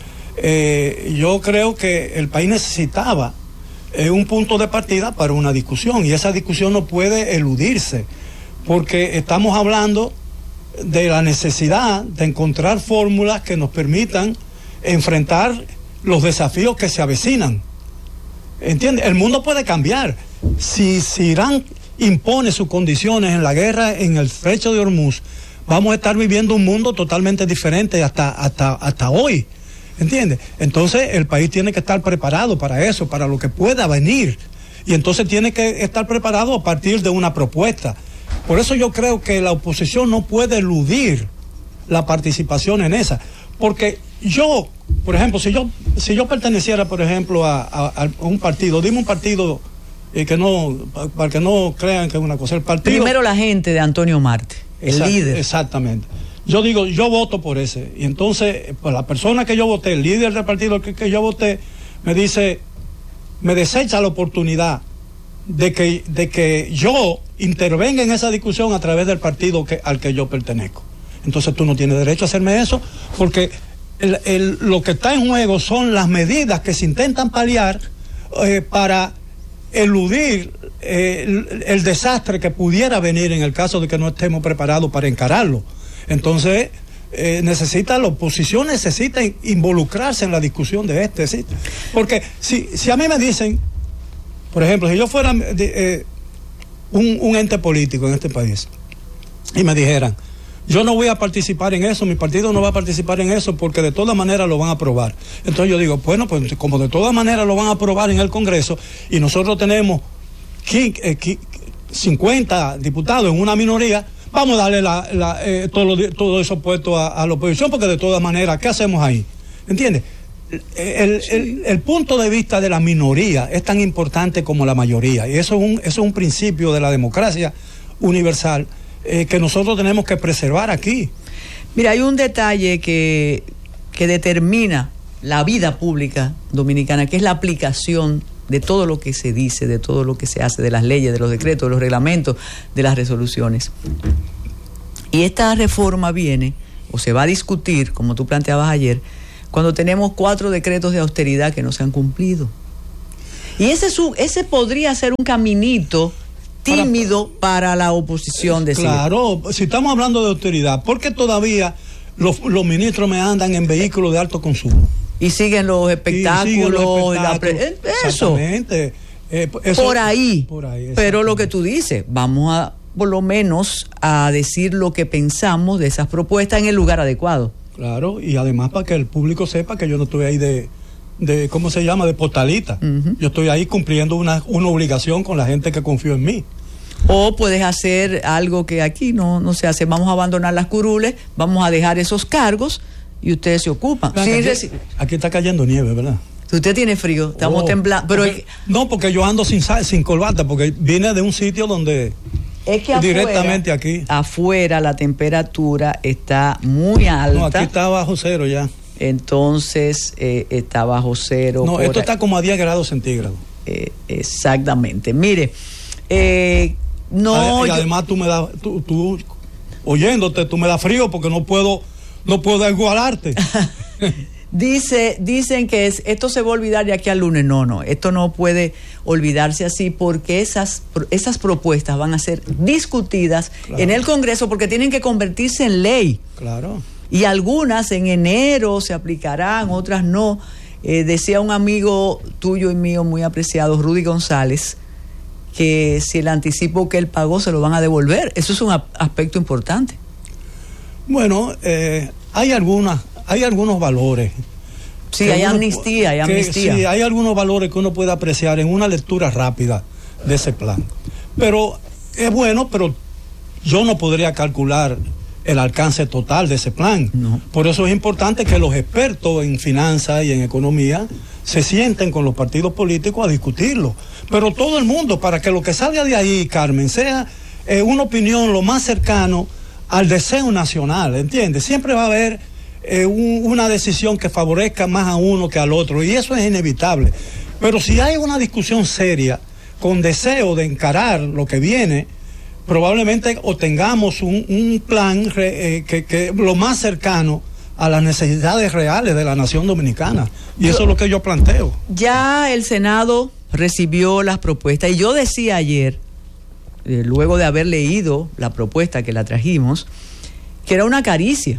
Eh, yo creo que el país necesitaba eh, un punto de partida para una discusión, y esa discusión no puede eludirse, porque estamos hablando de la necesidad de encontrar fórmulas que nos permitan enfrentar los desafíos que se avecinan. ¿Entiendes? El mundo puede cambiar. Si, si Irán impone sus condiciones en la guerra en el estrecho de Hormuz, vamos a estar viviendo un mundo totalmente diferente hasta, hasta, hasta hoy, ¿entiendes? Entonces el país tiene que estar preparado para eso, para lo que pueda venir, y entonces tiene que estar preparado a partir de una propuesta. Por eso yo creo que la oposición no puede eludir la participación en esa, porque yo, por ejemplo, si yo si yo perteneciera, por ejemplo, a, a, a un partido, dime un partido y que no, para que no crean que es una cosa, el partido... Primero la gente de Antonio Marte, el Exact, líder. Exactamente. Yo digo, yo voto por ese, y entonces, pues la persona que yo voté, el líder del partido que, que yo voté, me dice, me desecha la oportunidad de que, de que yo intervenga en esa discusión a través del partido que, al que yo pertenezco. Entonces tú no tienes derecho a hacerme eso, porque el, el, lo que está en juego son las medidas que se intentan paliar eh, para eludir eh, el, el desastre que pudiera venir en el caso de que no estemos preparados para encararlo. Entonces, eh, necesita, la oposición necesita involucrarse en la discusión de este, ¿sí? Porque si, si a mí me dicen, por ejemplo, si yo fuera de, eh, un, un ente político en este país y me dijeran, yo no voy a participar en eso, mi partido no va a participar en eso porque de todas maneras lo van a aprobar. Entonces yo digo, bueno, pues como de todas maneras lo van a aprobar en el Congreso y nosotros tenemos cincuenta diputados en una minoría, vamos a darle la, la, eh, todo, lo, todo eso puesto a, a la oposición, porque de todas maneras, ¿qué hacemos ahí? ¿Entiendes? el, sí. el, el punto de vista de la minoría es tan importante como la mayoría, y eso es un, eso es un principio de la democracia universal eh, que nosotros tenemos que preservar aquí. Mira, hay un detalle que, que determina la vida pública dominicana, que es la aplicación de todo lo que se dice, de todo lo que se hace, de las leyes, de los decretos, de los reglamentos, de las resoluciones. Y esta reforma viene, o se va a discutir, como tú planteabas ayer, cuando tenemos cuatro decretos de austeridad que no se han cumplido. Y ese, su, ese podría ser un caminito tímido para, para la oposición. Decir. Claro, si estamos hablando de austeridad, ¿por qué todavía los, los ministros me andan en vehículos de alto consumo? Y siguen los espectáculos. Siguen los espectáculos. La, eso. Exactamente. Eh, eso, por ahí. Por ahí pero lo que tú dices, vamos a, por lo menos, a decir lo que pensamos de esas propuestas en el lugar adecuado. Claro, y además para que el público sepa que yo no estoy ahí de, de ¿cómo se llama?, de postalita. Uh-huh. Yo estoy ahí cumpliendo una, una obligación con la gente que confío en mí. O puedes hacer algo que aquí no, no se hace. Vamos a abandonar las curules, vamos a dejar esos cargos y ustedes se ocupan. Sí, aquí, reci- aquí está cayendo nieve, ¿verdad? Usted tiene frío, estamos oh, temblando. Pero porque, es, no, porque yo ando sin, sin corbata, porque vine de un sitio donde... Es que afuera, directamente aquí. Afuera la temperatura está muy alta. No, aquí está bajo cero ya. Entonces eh, está bajo cero. No, esto está como a diez grados centígrados. Eh, exactamente. Mire, eh, no. Y además yo, tú me das, tú, tú, oyéndote, tú me das frío porque no puedo, no puedo igualarte. Dice, dicen que es, esto se va a olvidar de aquí al lunes. No, no, esto no puede olvidarse así porque esas, esas propuestas van a ser discutidas claro. en el Congreso porque tienen que convertirse en ley. Claro. Y algunas en enero se aplicarán, otras no. Eh, decía un amigo tuyo y mío muy apreciado, Rudy González, que si el anticipo que él pagó se lo van a devolver. Eso es un a- aspecto importante. Bueno, eh, hay algunas... Hay algunos valores. Sí, hay uno, amnistía, hay amnistía. Que, sí, hay algunos valores que uno puede apreciar en una lectura rápida de ese plan. Pero es bueno, pero yo no podría calcular el alcance total de ese plan. No. Por eso es importante que los expertos en finanzas y en economía se sienten con los partidos políticos a discutirlo. Pero todo el mundo, para que lo que salga de ahí, Carmen, sea eh, una opinión lo más cercano al deseo nacional, ¿entiendes? Siempre va a haber Eh, un, una decisión que favorezca más a uno que al otro, y eso es inevitable. Pero si hay una discusión seria, con deseo de encarar lo que viene, probablemente obtengamos un, un plan re, eh, que, que lo más cercano a las necesidades reales de la nación dominicana. Y eso es lo que yo planteo. Ya el Senado recibió las propuestas, y yo decía ayer, eh, luego de haber leído la propuesta que la trajimos, que era una caricia.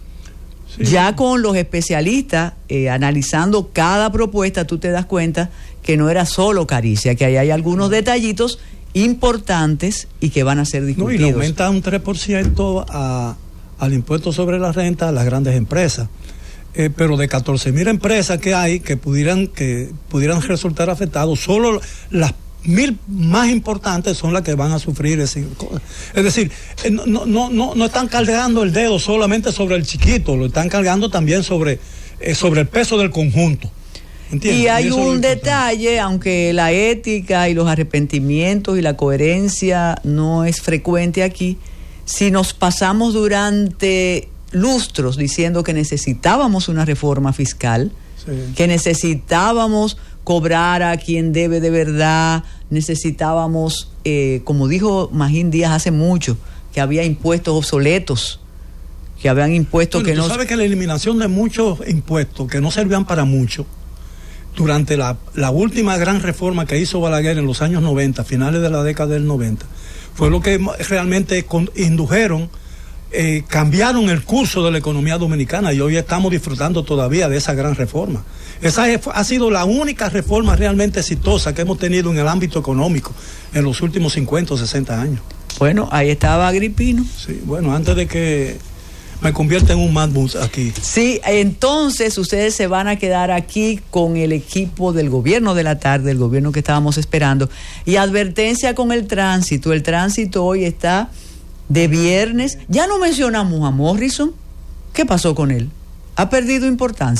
Sí. Ya con los especialistas eh, analizando cada propuesta, tú te das cuenta que no era solo caricia, que ahí hay algunos detallitos importantes y que van a ser discutidos. No, y le aumenta un tres por ciento a, al impuesto sobre la renta a las grandes empresas. Eh, pero de catorce mil empresas que hay que pudieran, que pudieran resultar afectados, solo las mil más importantes son las que van a sufrir ese, es decir, no, no, no, no están cargando el dedo solamente sobre el chiquito, lo están cargando también sobre, eh, sobre el peso del conjunto. ¿Entiendes? Y hay y un detalle, aunque la ética y los arrepentimientos y la coherencia no es frecuente aquí, si nos pasamos durante lustros diciendo que necesitábamos una reforma fiscal, sí. que necesitábamos cobrar a quien debe de verdad, necesitábamos, eh, como dijo Magín Díaz hace mucho, que había impuestos obsoletos, que habían impuestos bueno, que no... Tú sabes que la eliminación de muchos impuestos que no servían para mucho, durante la, la última gran reforma que hizo Balaguer en los años noventa, finales de la década del noventa, fue lo que realmente con, indujeron, eh, cambiaron el curso de la economía dominicana, y hoy estamos disfrutando todavía de esa gran reforma. Esa es, ha sido la única reforma realmente exitosa que hemos tenido en el ámbito económico en los últimos cincuenta o sesenta años. Bueno, ahí estaba Agripino. Sí, bueno, antes de que me convierta en un Mad Bus aquí. Sí, entonces ustedes se van a quedar aquí con el equipo del gobierno de la tarde, el gobierno que estábamos esperando. Y advertencia con el tránsito. El tránsito hoy está de viernes. Ya no mencionamos a Morrison. ¿Qué pasó con él? ¿Ha perdido importancia?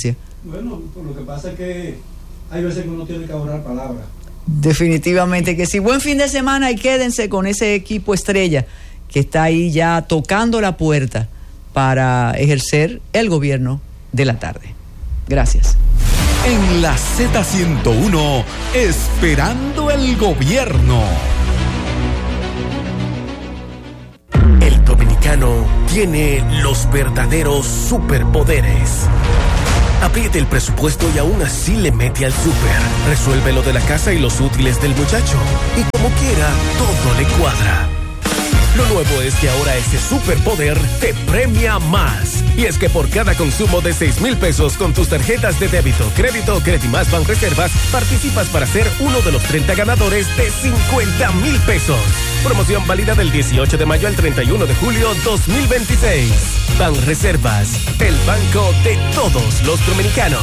Bueno, lo que pasa es que hay veces que uno tiene que ahorrar palabras. Definitivamente que sí. Buen fin de semana y quédense con ese equipo estrella que está ahí ya tocando la puerta para ejercer el gobierno de la tarde. Gracias. En la Z ciento uno, esperando el gobierno. El dominicano tiene los verdaderos superpoderes. Apriete el presupuesto y aún así le mete al súper. Resuelve lo de la casa y los útiles del muchacho. Y como quiera, todo le cuadra. Lo nuevo es que ahora ese superpoder te premia más. Y es que por cada consumo de seis mil pesos con tus tarjetas de débito, crédito o Credimás Banreservas, participas para ser uno de los treinta ganadores de cincuenta mil pesos. Promoción válida del dieciocho de mayo al treinta y uno de julio dos mil veintiséis. Banreservas, el banco de todos los dominicanos.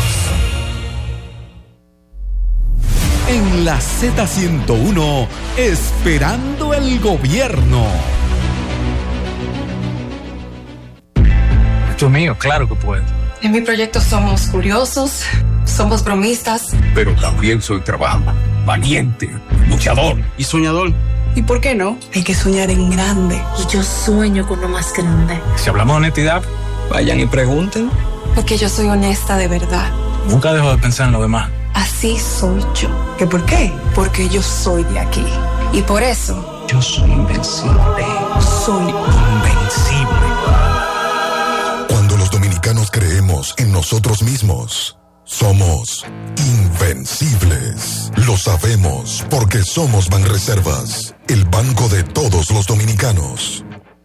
En la Z ciento uno, esperando el gobierno. Dios mío, claro que puedo. En mi proyecto somos curiosos, somos bromistas. Pero también soy trabajador, valiente, luchador y soñador. ¿Y por qué no? Hay que soñar en grande. Y yo sueño con lo más grande. Si hablamos de honestidad, vayan y pregunten. Porque yo soy honesta de verdad. Nunca dejo de pensar en lo demás. Así soy yo. ¿Que por qué? Porque yo soy de aquí. Y por eso... yo soy invencible. Soy invencible. Cuando los dominicanos creemos en nosotros mismos, somos invencibles. Lo sabemos porque somos Banreservas, el banco de todos los dominicanos.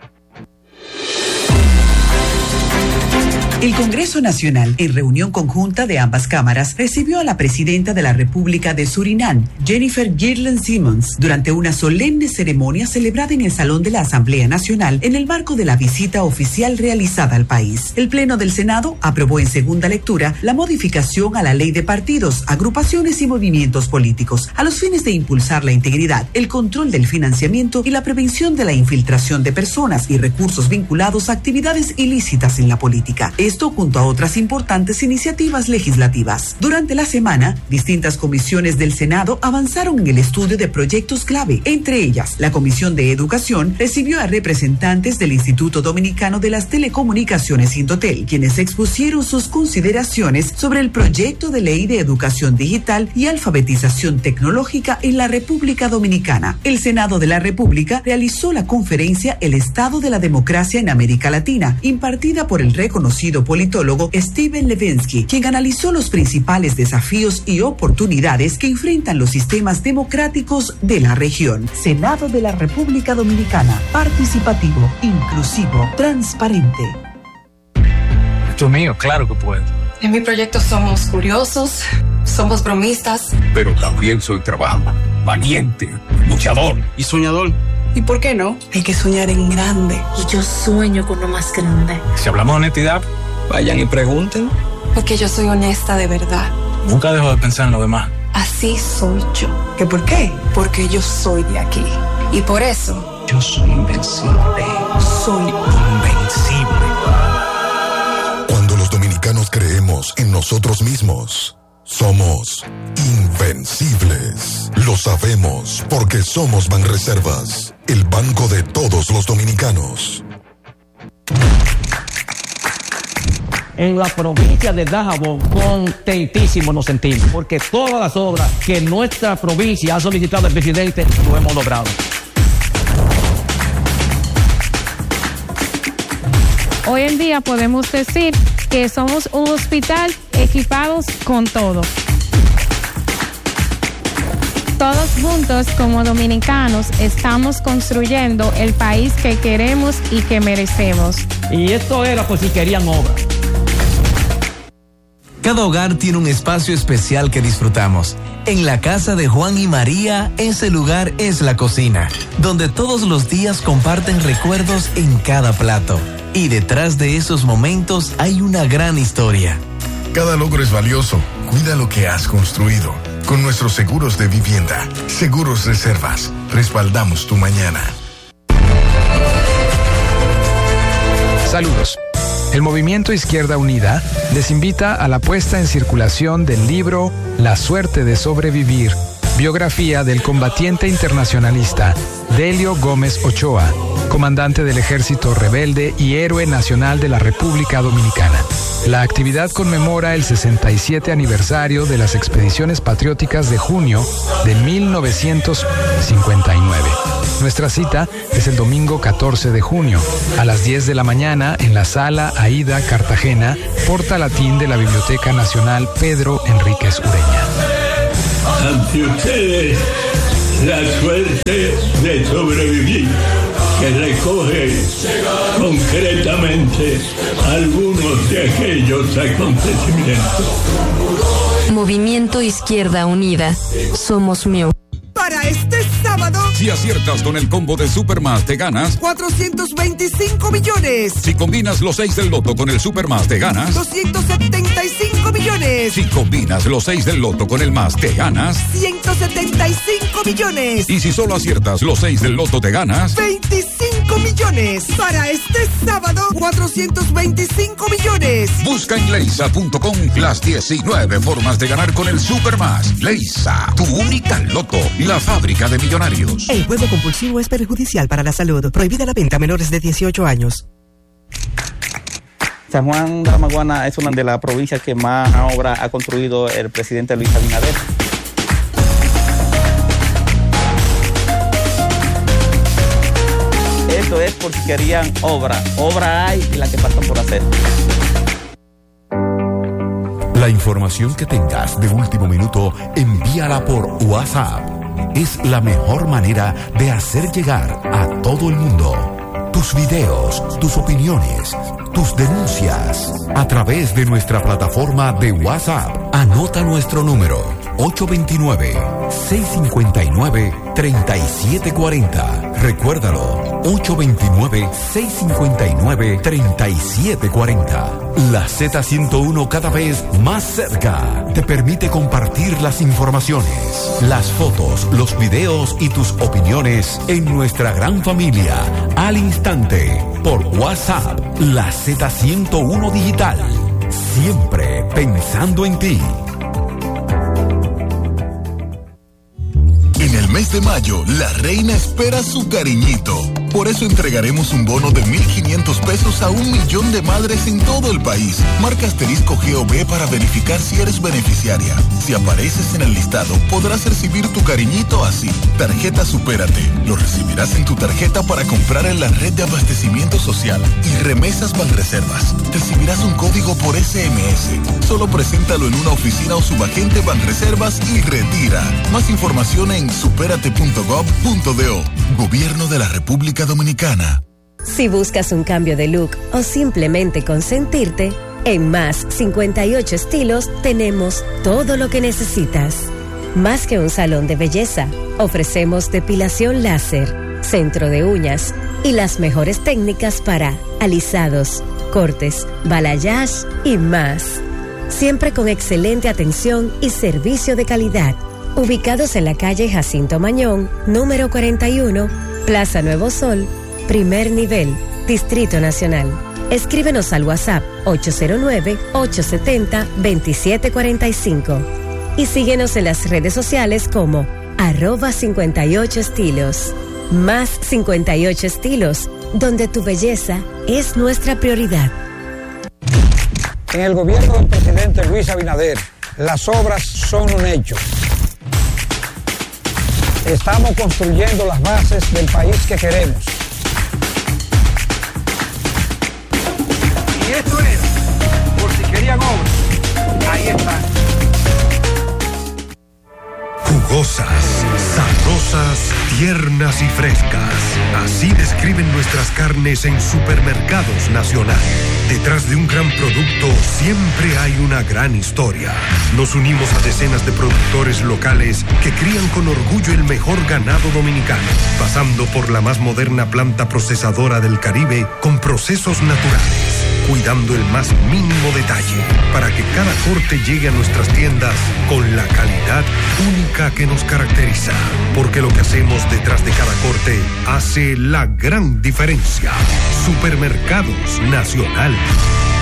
El Congreso Nacional, en reunión conjunta de ambas cámaras, recibió a la presidenta de la República de Surinam, Jennifer Girland Simmons, durante una solemne ceremonia celebrada en el Salón de la Asamblea Nacional en el marco de la visita oficial realizada al país. El Pleno del Senado aprobó en segunda lectura la modificación a la Ley de Partidos, Agrupaciones y Movimientos Políticos, a los fines de impulsar la integridad, el control del financiamiento y la prevención de la infiltración de personas y recursos vinculados a actividades ilícitas en la política. Esto junto a otras importantes iniciativas legislativas. Durante la semana, distintas comisiones del Senado avanzaron en el estudio de proyectos clave. Entre ellas, la Comisión de Educación recibió a representantes del Instituto Dominicano de las Telecomunicaciones Indotel, quienes expusieron sus consideraciones sobre el proyecto de ley de educación digital y alfabetización tecnológica en la República Dominicana. El Senado de la República realizó la conferencia El Estado de la Democracia en América Latina, impartida por el reconocido politólogo Steven Levinsky, quien analizó los principales desafíos y oportunidades que enfrentan los sistemas democráticos de la región. Senado de la República Dominicana, participativo, inclusivo, transparente. Dios mío, claro que puedo. En mi proyecto somos curiosos, somos bromistas. Pero también soy trabajador, valiente, luchador y soñador. ¿Y por qué no? Hay que soñar en grande. Y yo sueño con lo más grande. Si hablamos de honestidad, vayan y pregunten. Porque yo soy honesta de verdad. Nunca dejo de pensar en lo demás. Así soy yo. ¿Que por qué? Porque yo soy de aquí. Y por eso... yo soy invencible. Soy invencible. Cuando los dominicanos creemos en nosotros mismos, somos invencibles. Lo sabemos porque somos Banreservas, el banco de todos los dominicanos. En la provincia de Dajabón, contentísimos nos sentimos, porque todas las obras que nuestra provincia ha solicitado al presidente, lo hemos logrado. Hoy en día podemos decir que somos un hospital equipados con todo. Todos juntos como dominicanos estamos construyendo el país que queremos y que merecemos. Y esto era por si querían obra. Cada hogar tiene un espacio especial que disfrutamos. En la casa de Juan y María, ese lugar es la cocina, donde todos los días comparten recuerdos en cada plato. Y detrás de esos momentos hay una gran historia. Cada logro es valioso. Cuida lo que has construido. Con nuestros seguros de vivienda, Seguros Reservas, respaldamos tu mañana. Saludos. El Movimiento Izquierda Unida les invita a la puesta en circulación del libro La suerte de sobrevivir, biografía del combatiente internacionalista Delio Gómez Ochoa, comandante del Ejército Rebelde y héroe nacional de la República Dominicana. La actividad conmemora el sesenta y siete aniversario de las expediciones patrióticas de junio de mil novecientos cincuenta y nueve. Nuestra cita es el domingo catorce de junio, a las diez de la mañana en la Sala Aida Cartagena, portalatín de la Biblioteca Nacional Pedro Enríquez Ureña. Ante ustedes, la suerte de sobrevivir, que recoge concretamente algunos de aquellos acontecimientos. Movimiento Izquierda Unida. Somos Mío. Para este sábado, si aciertas con el combo de Supermás, te ganas cuatrocientos veinticinco millones. Si combinas los seis del loto con el Supermás, te ganas doscientos setenta y cinco millones. Si combinas los seis del loto con el más, te ganas ciento setenta y cinco millones. Y si solo aciertas los seis del loto, te ganas veinticinco millones. Para este sábado, cuatrocientos veinticinco millones. Busca en leisa punto com las diecinueve formas de ganar con el Supermás. Leisa, tu única loto, la fábrica de millonarios. El juego compulsivo es perjudicial para la salud. Prohibida la venta a menores de dieciocho años. San Juan de la Maguana es una de las provincias que más obra ha construido el presidente Luis Abinader. Esto es porque querían obra. Obra hay y la que falta por hacer. La información que tengas de último minuto, envíala por WhatsApp. Es la mejor manera de hacer llegar a todo el mundo tus videos, tus opiniones, tus denuncias a través de nuestra plataforma de WhatsApp. Anota nuestro número ocho dos nueve, seis cinco nueve, tres siete cuatro cero. Recuérdalo, ocho dos nueve, seis cinco nueve, tres siete cuatro cero. La Z ciento uno, cada vez más cerca, te permite compartir las informaciones, las fotos, los videos y tus opiniones en nuestra gran familia al instante por WhatsApp. La Z ciento uno Digital, siempre pensando en ti. En el mes de mayo, la reina espera su cariñito. Por eso entregaremos un bono de mil quinientos pesos a un millón de madres en todo el país. Marca asterisco G O B para verificar si eres beneficiaria. Si apareces en el listado, podrás recibir tu cariñito así. Tarjeta Supérate. Lo recibirás en tu tarjeta para comprar en la red de abastecimiento social. Y Remesas Banreservas. Recibirás un código por S M S. Solo preséntalo en una oficina o subagente Banreservas y retira. Más información en supérate punto gov punto do. Gobierno de la República Dominicana. Si buscas un cambio de look o simplemente consentirte, en Más cincuenta y ocho Estilos tenemos todo lo que necesitas. Más que un salón de belleza, ofrecemos depilación láser, centro de uñas y las mejores técnicas para alisados, cortes, balayage y más. Siempre con excelente atención y servicio de calidad. Ubicados en la calle Jacinto Mañón, número cuarenta y uno, Plaza Nuevo Sol, primer nivel, Distrito Nacional. Escríbenos al WhatsApp ocho cero nueve, ocho siete cero, dos siete cuatro cinco y síguenos en las redes sociales como arroba cincuenta y ocho estilos. Más cincuenta y ocho Estilos, donde tu belleza es nuestra prioridad. En el gobierno del presidente Luis Abinader, las obras son un hecho. Estamos construyendo las bases del país que queremos. Y esto es, por si querían obras, ahí está. Jugosas, sabrosas, tiernas y frescas. Así describen nuestras carnes en Supermercados Nacional. Detrás de un gran producto siempre hay una gran historia. Nos unimos a decenas de productores locales que crían con orgullo el mejor ganado dominicano, pasando por la más moderna planta procesadora del Caribe con procesos naturales, cuidando el más mínimo detalle para que cada corte llegue a nuestras tiendas con la calidad única que nos caracteriza. Porque lo que hacemos detrás de cada corte hace la gran diferencia. Supermercados Nacional.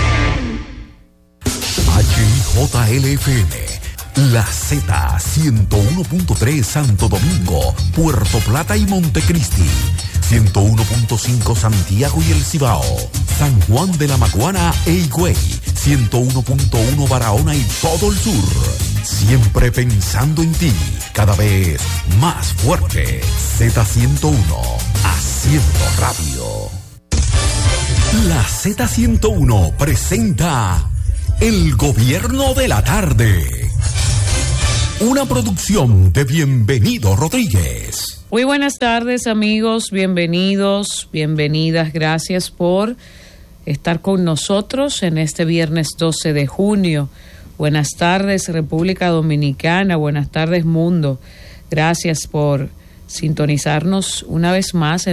J L F M, La Z ciento uno punto tres Santo Domingo, Puerto Plata y Montecristi, ciento uno punto cinco Santiago y El Cibao, San Juan de la Maguana e Higüey, ciento uno punto uno Barahona y todo el sur. Siempre pensando en ti, cada vez más fuerte. Z ciento uno, haciendo radio. La Z ciento uno presenta El Gobierno de la Tarde. Una producción de Bienvenido Rodríguez. Muy buenas tardes, amigos, bienvenidos, bienvenidas, gracias por estar con nosotros en este viernes doce de junio. Buenas tardes, República Dominicana, buenas tardes, mundo. Gracias por sintonizarnos una vez más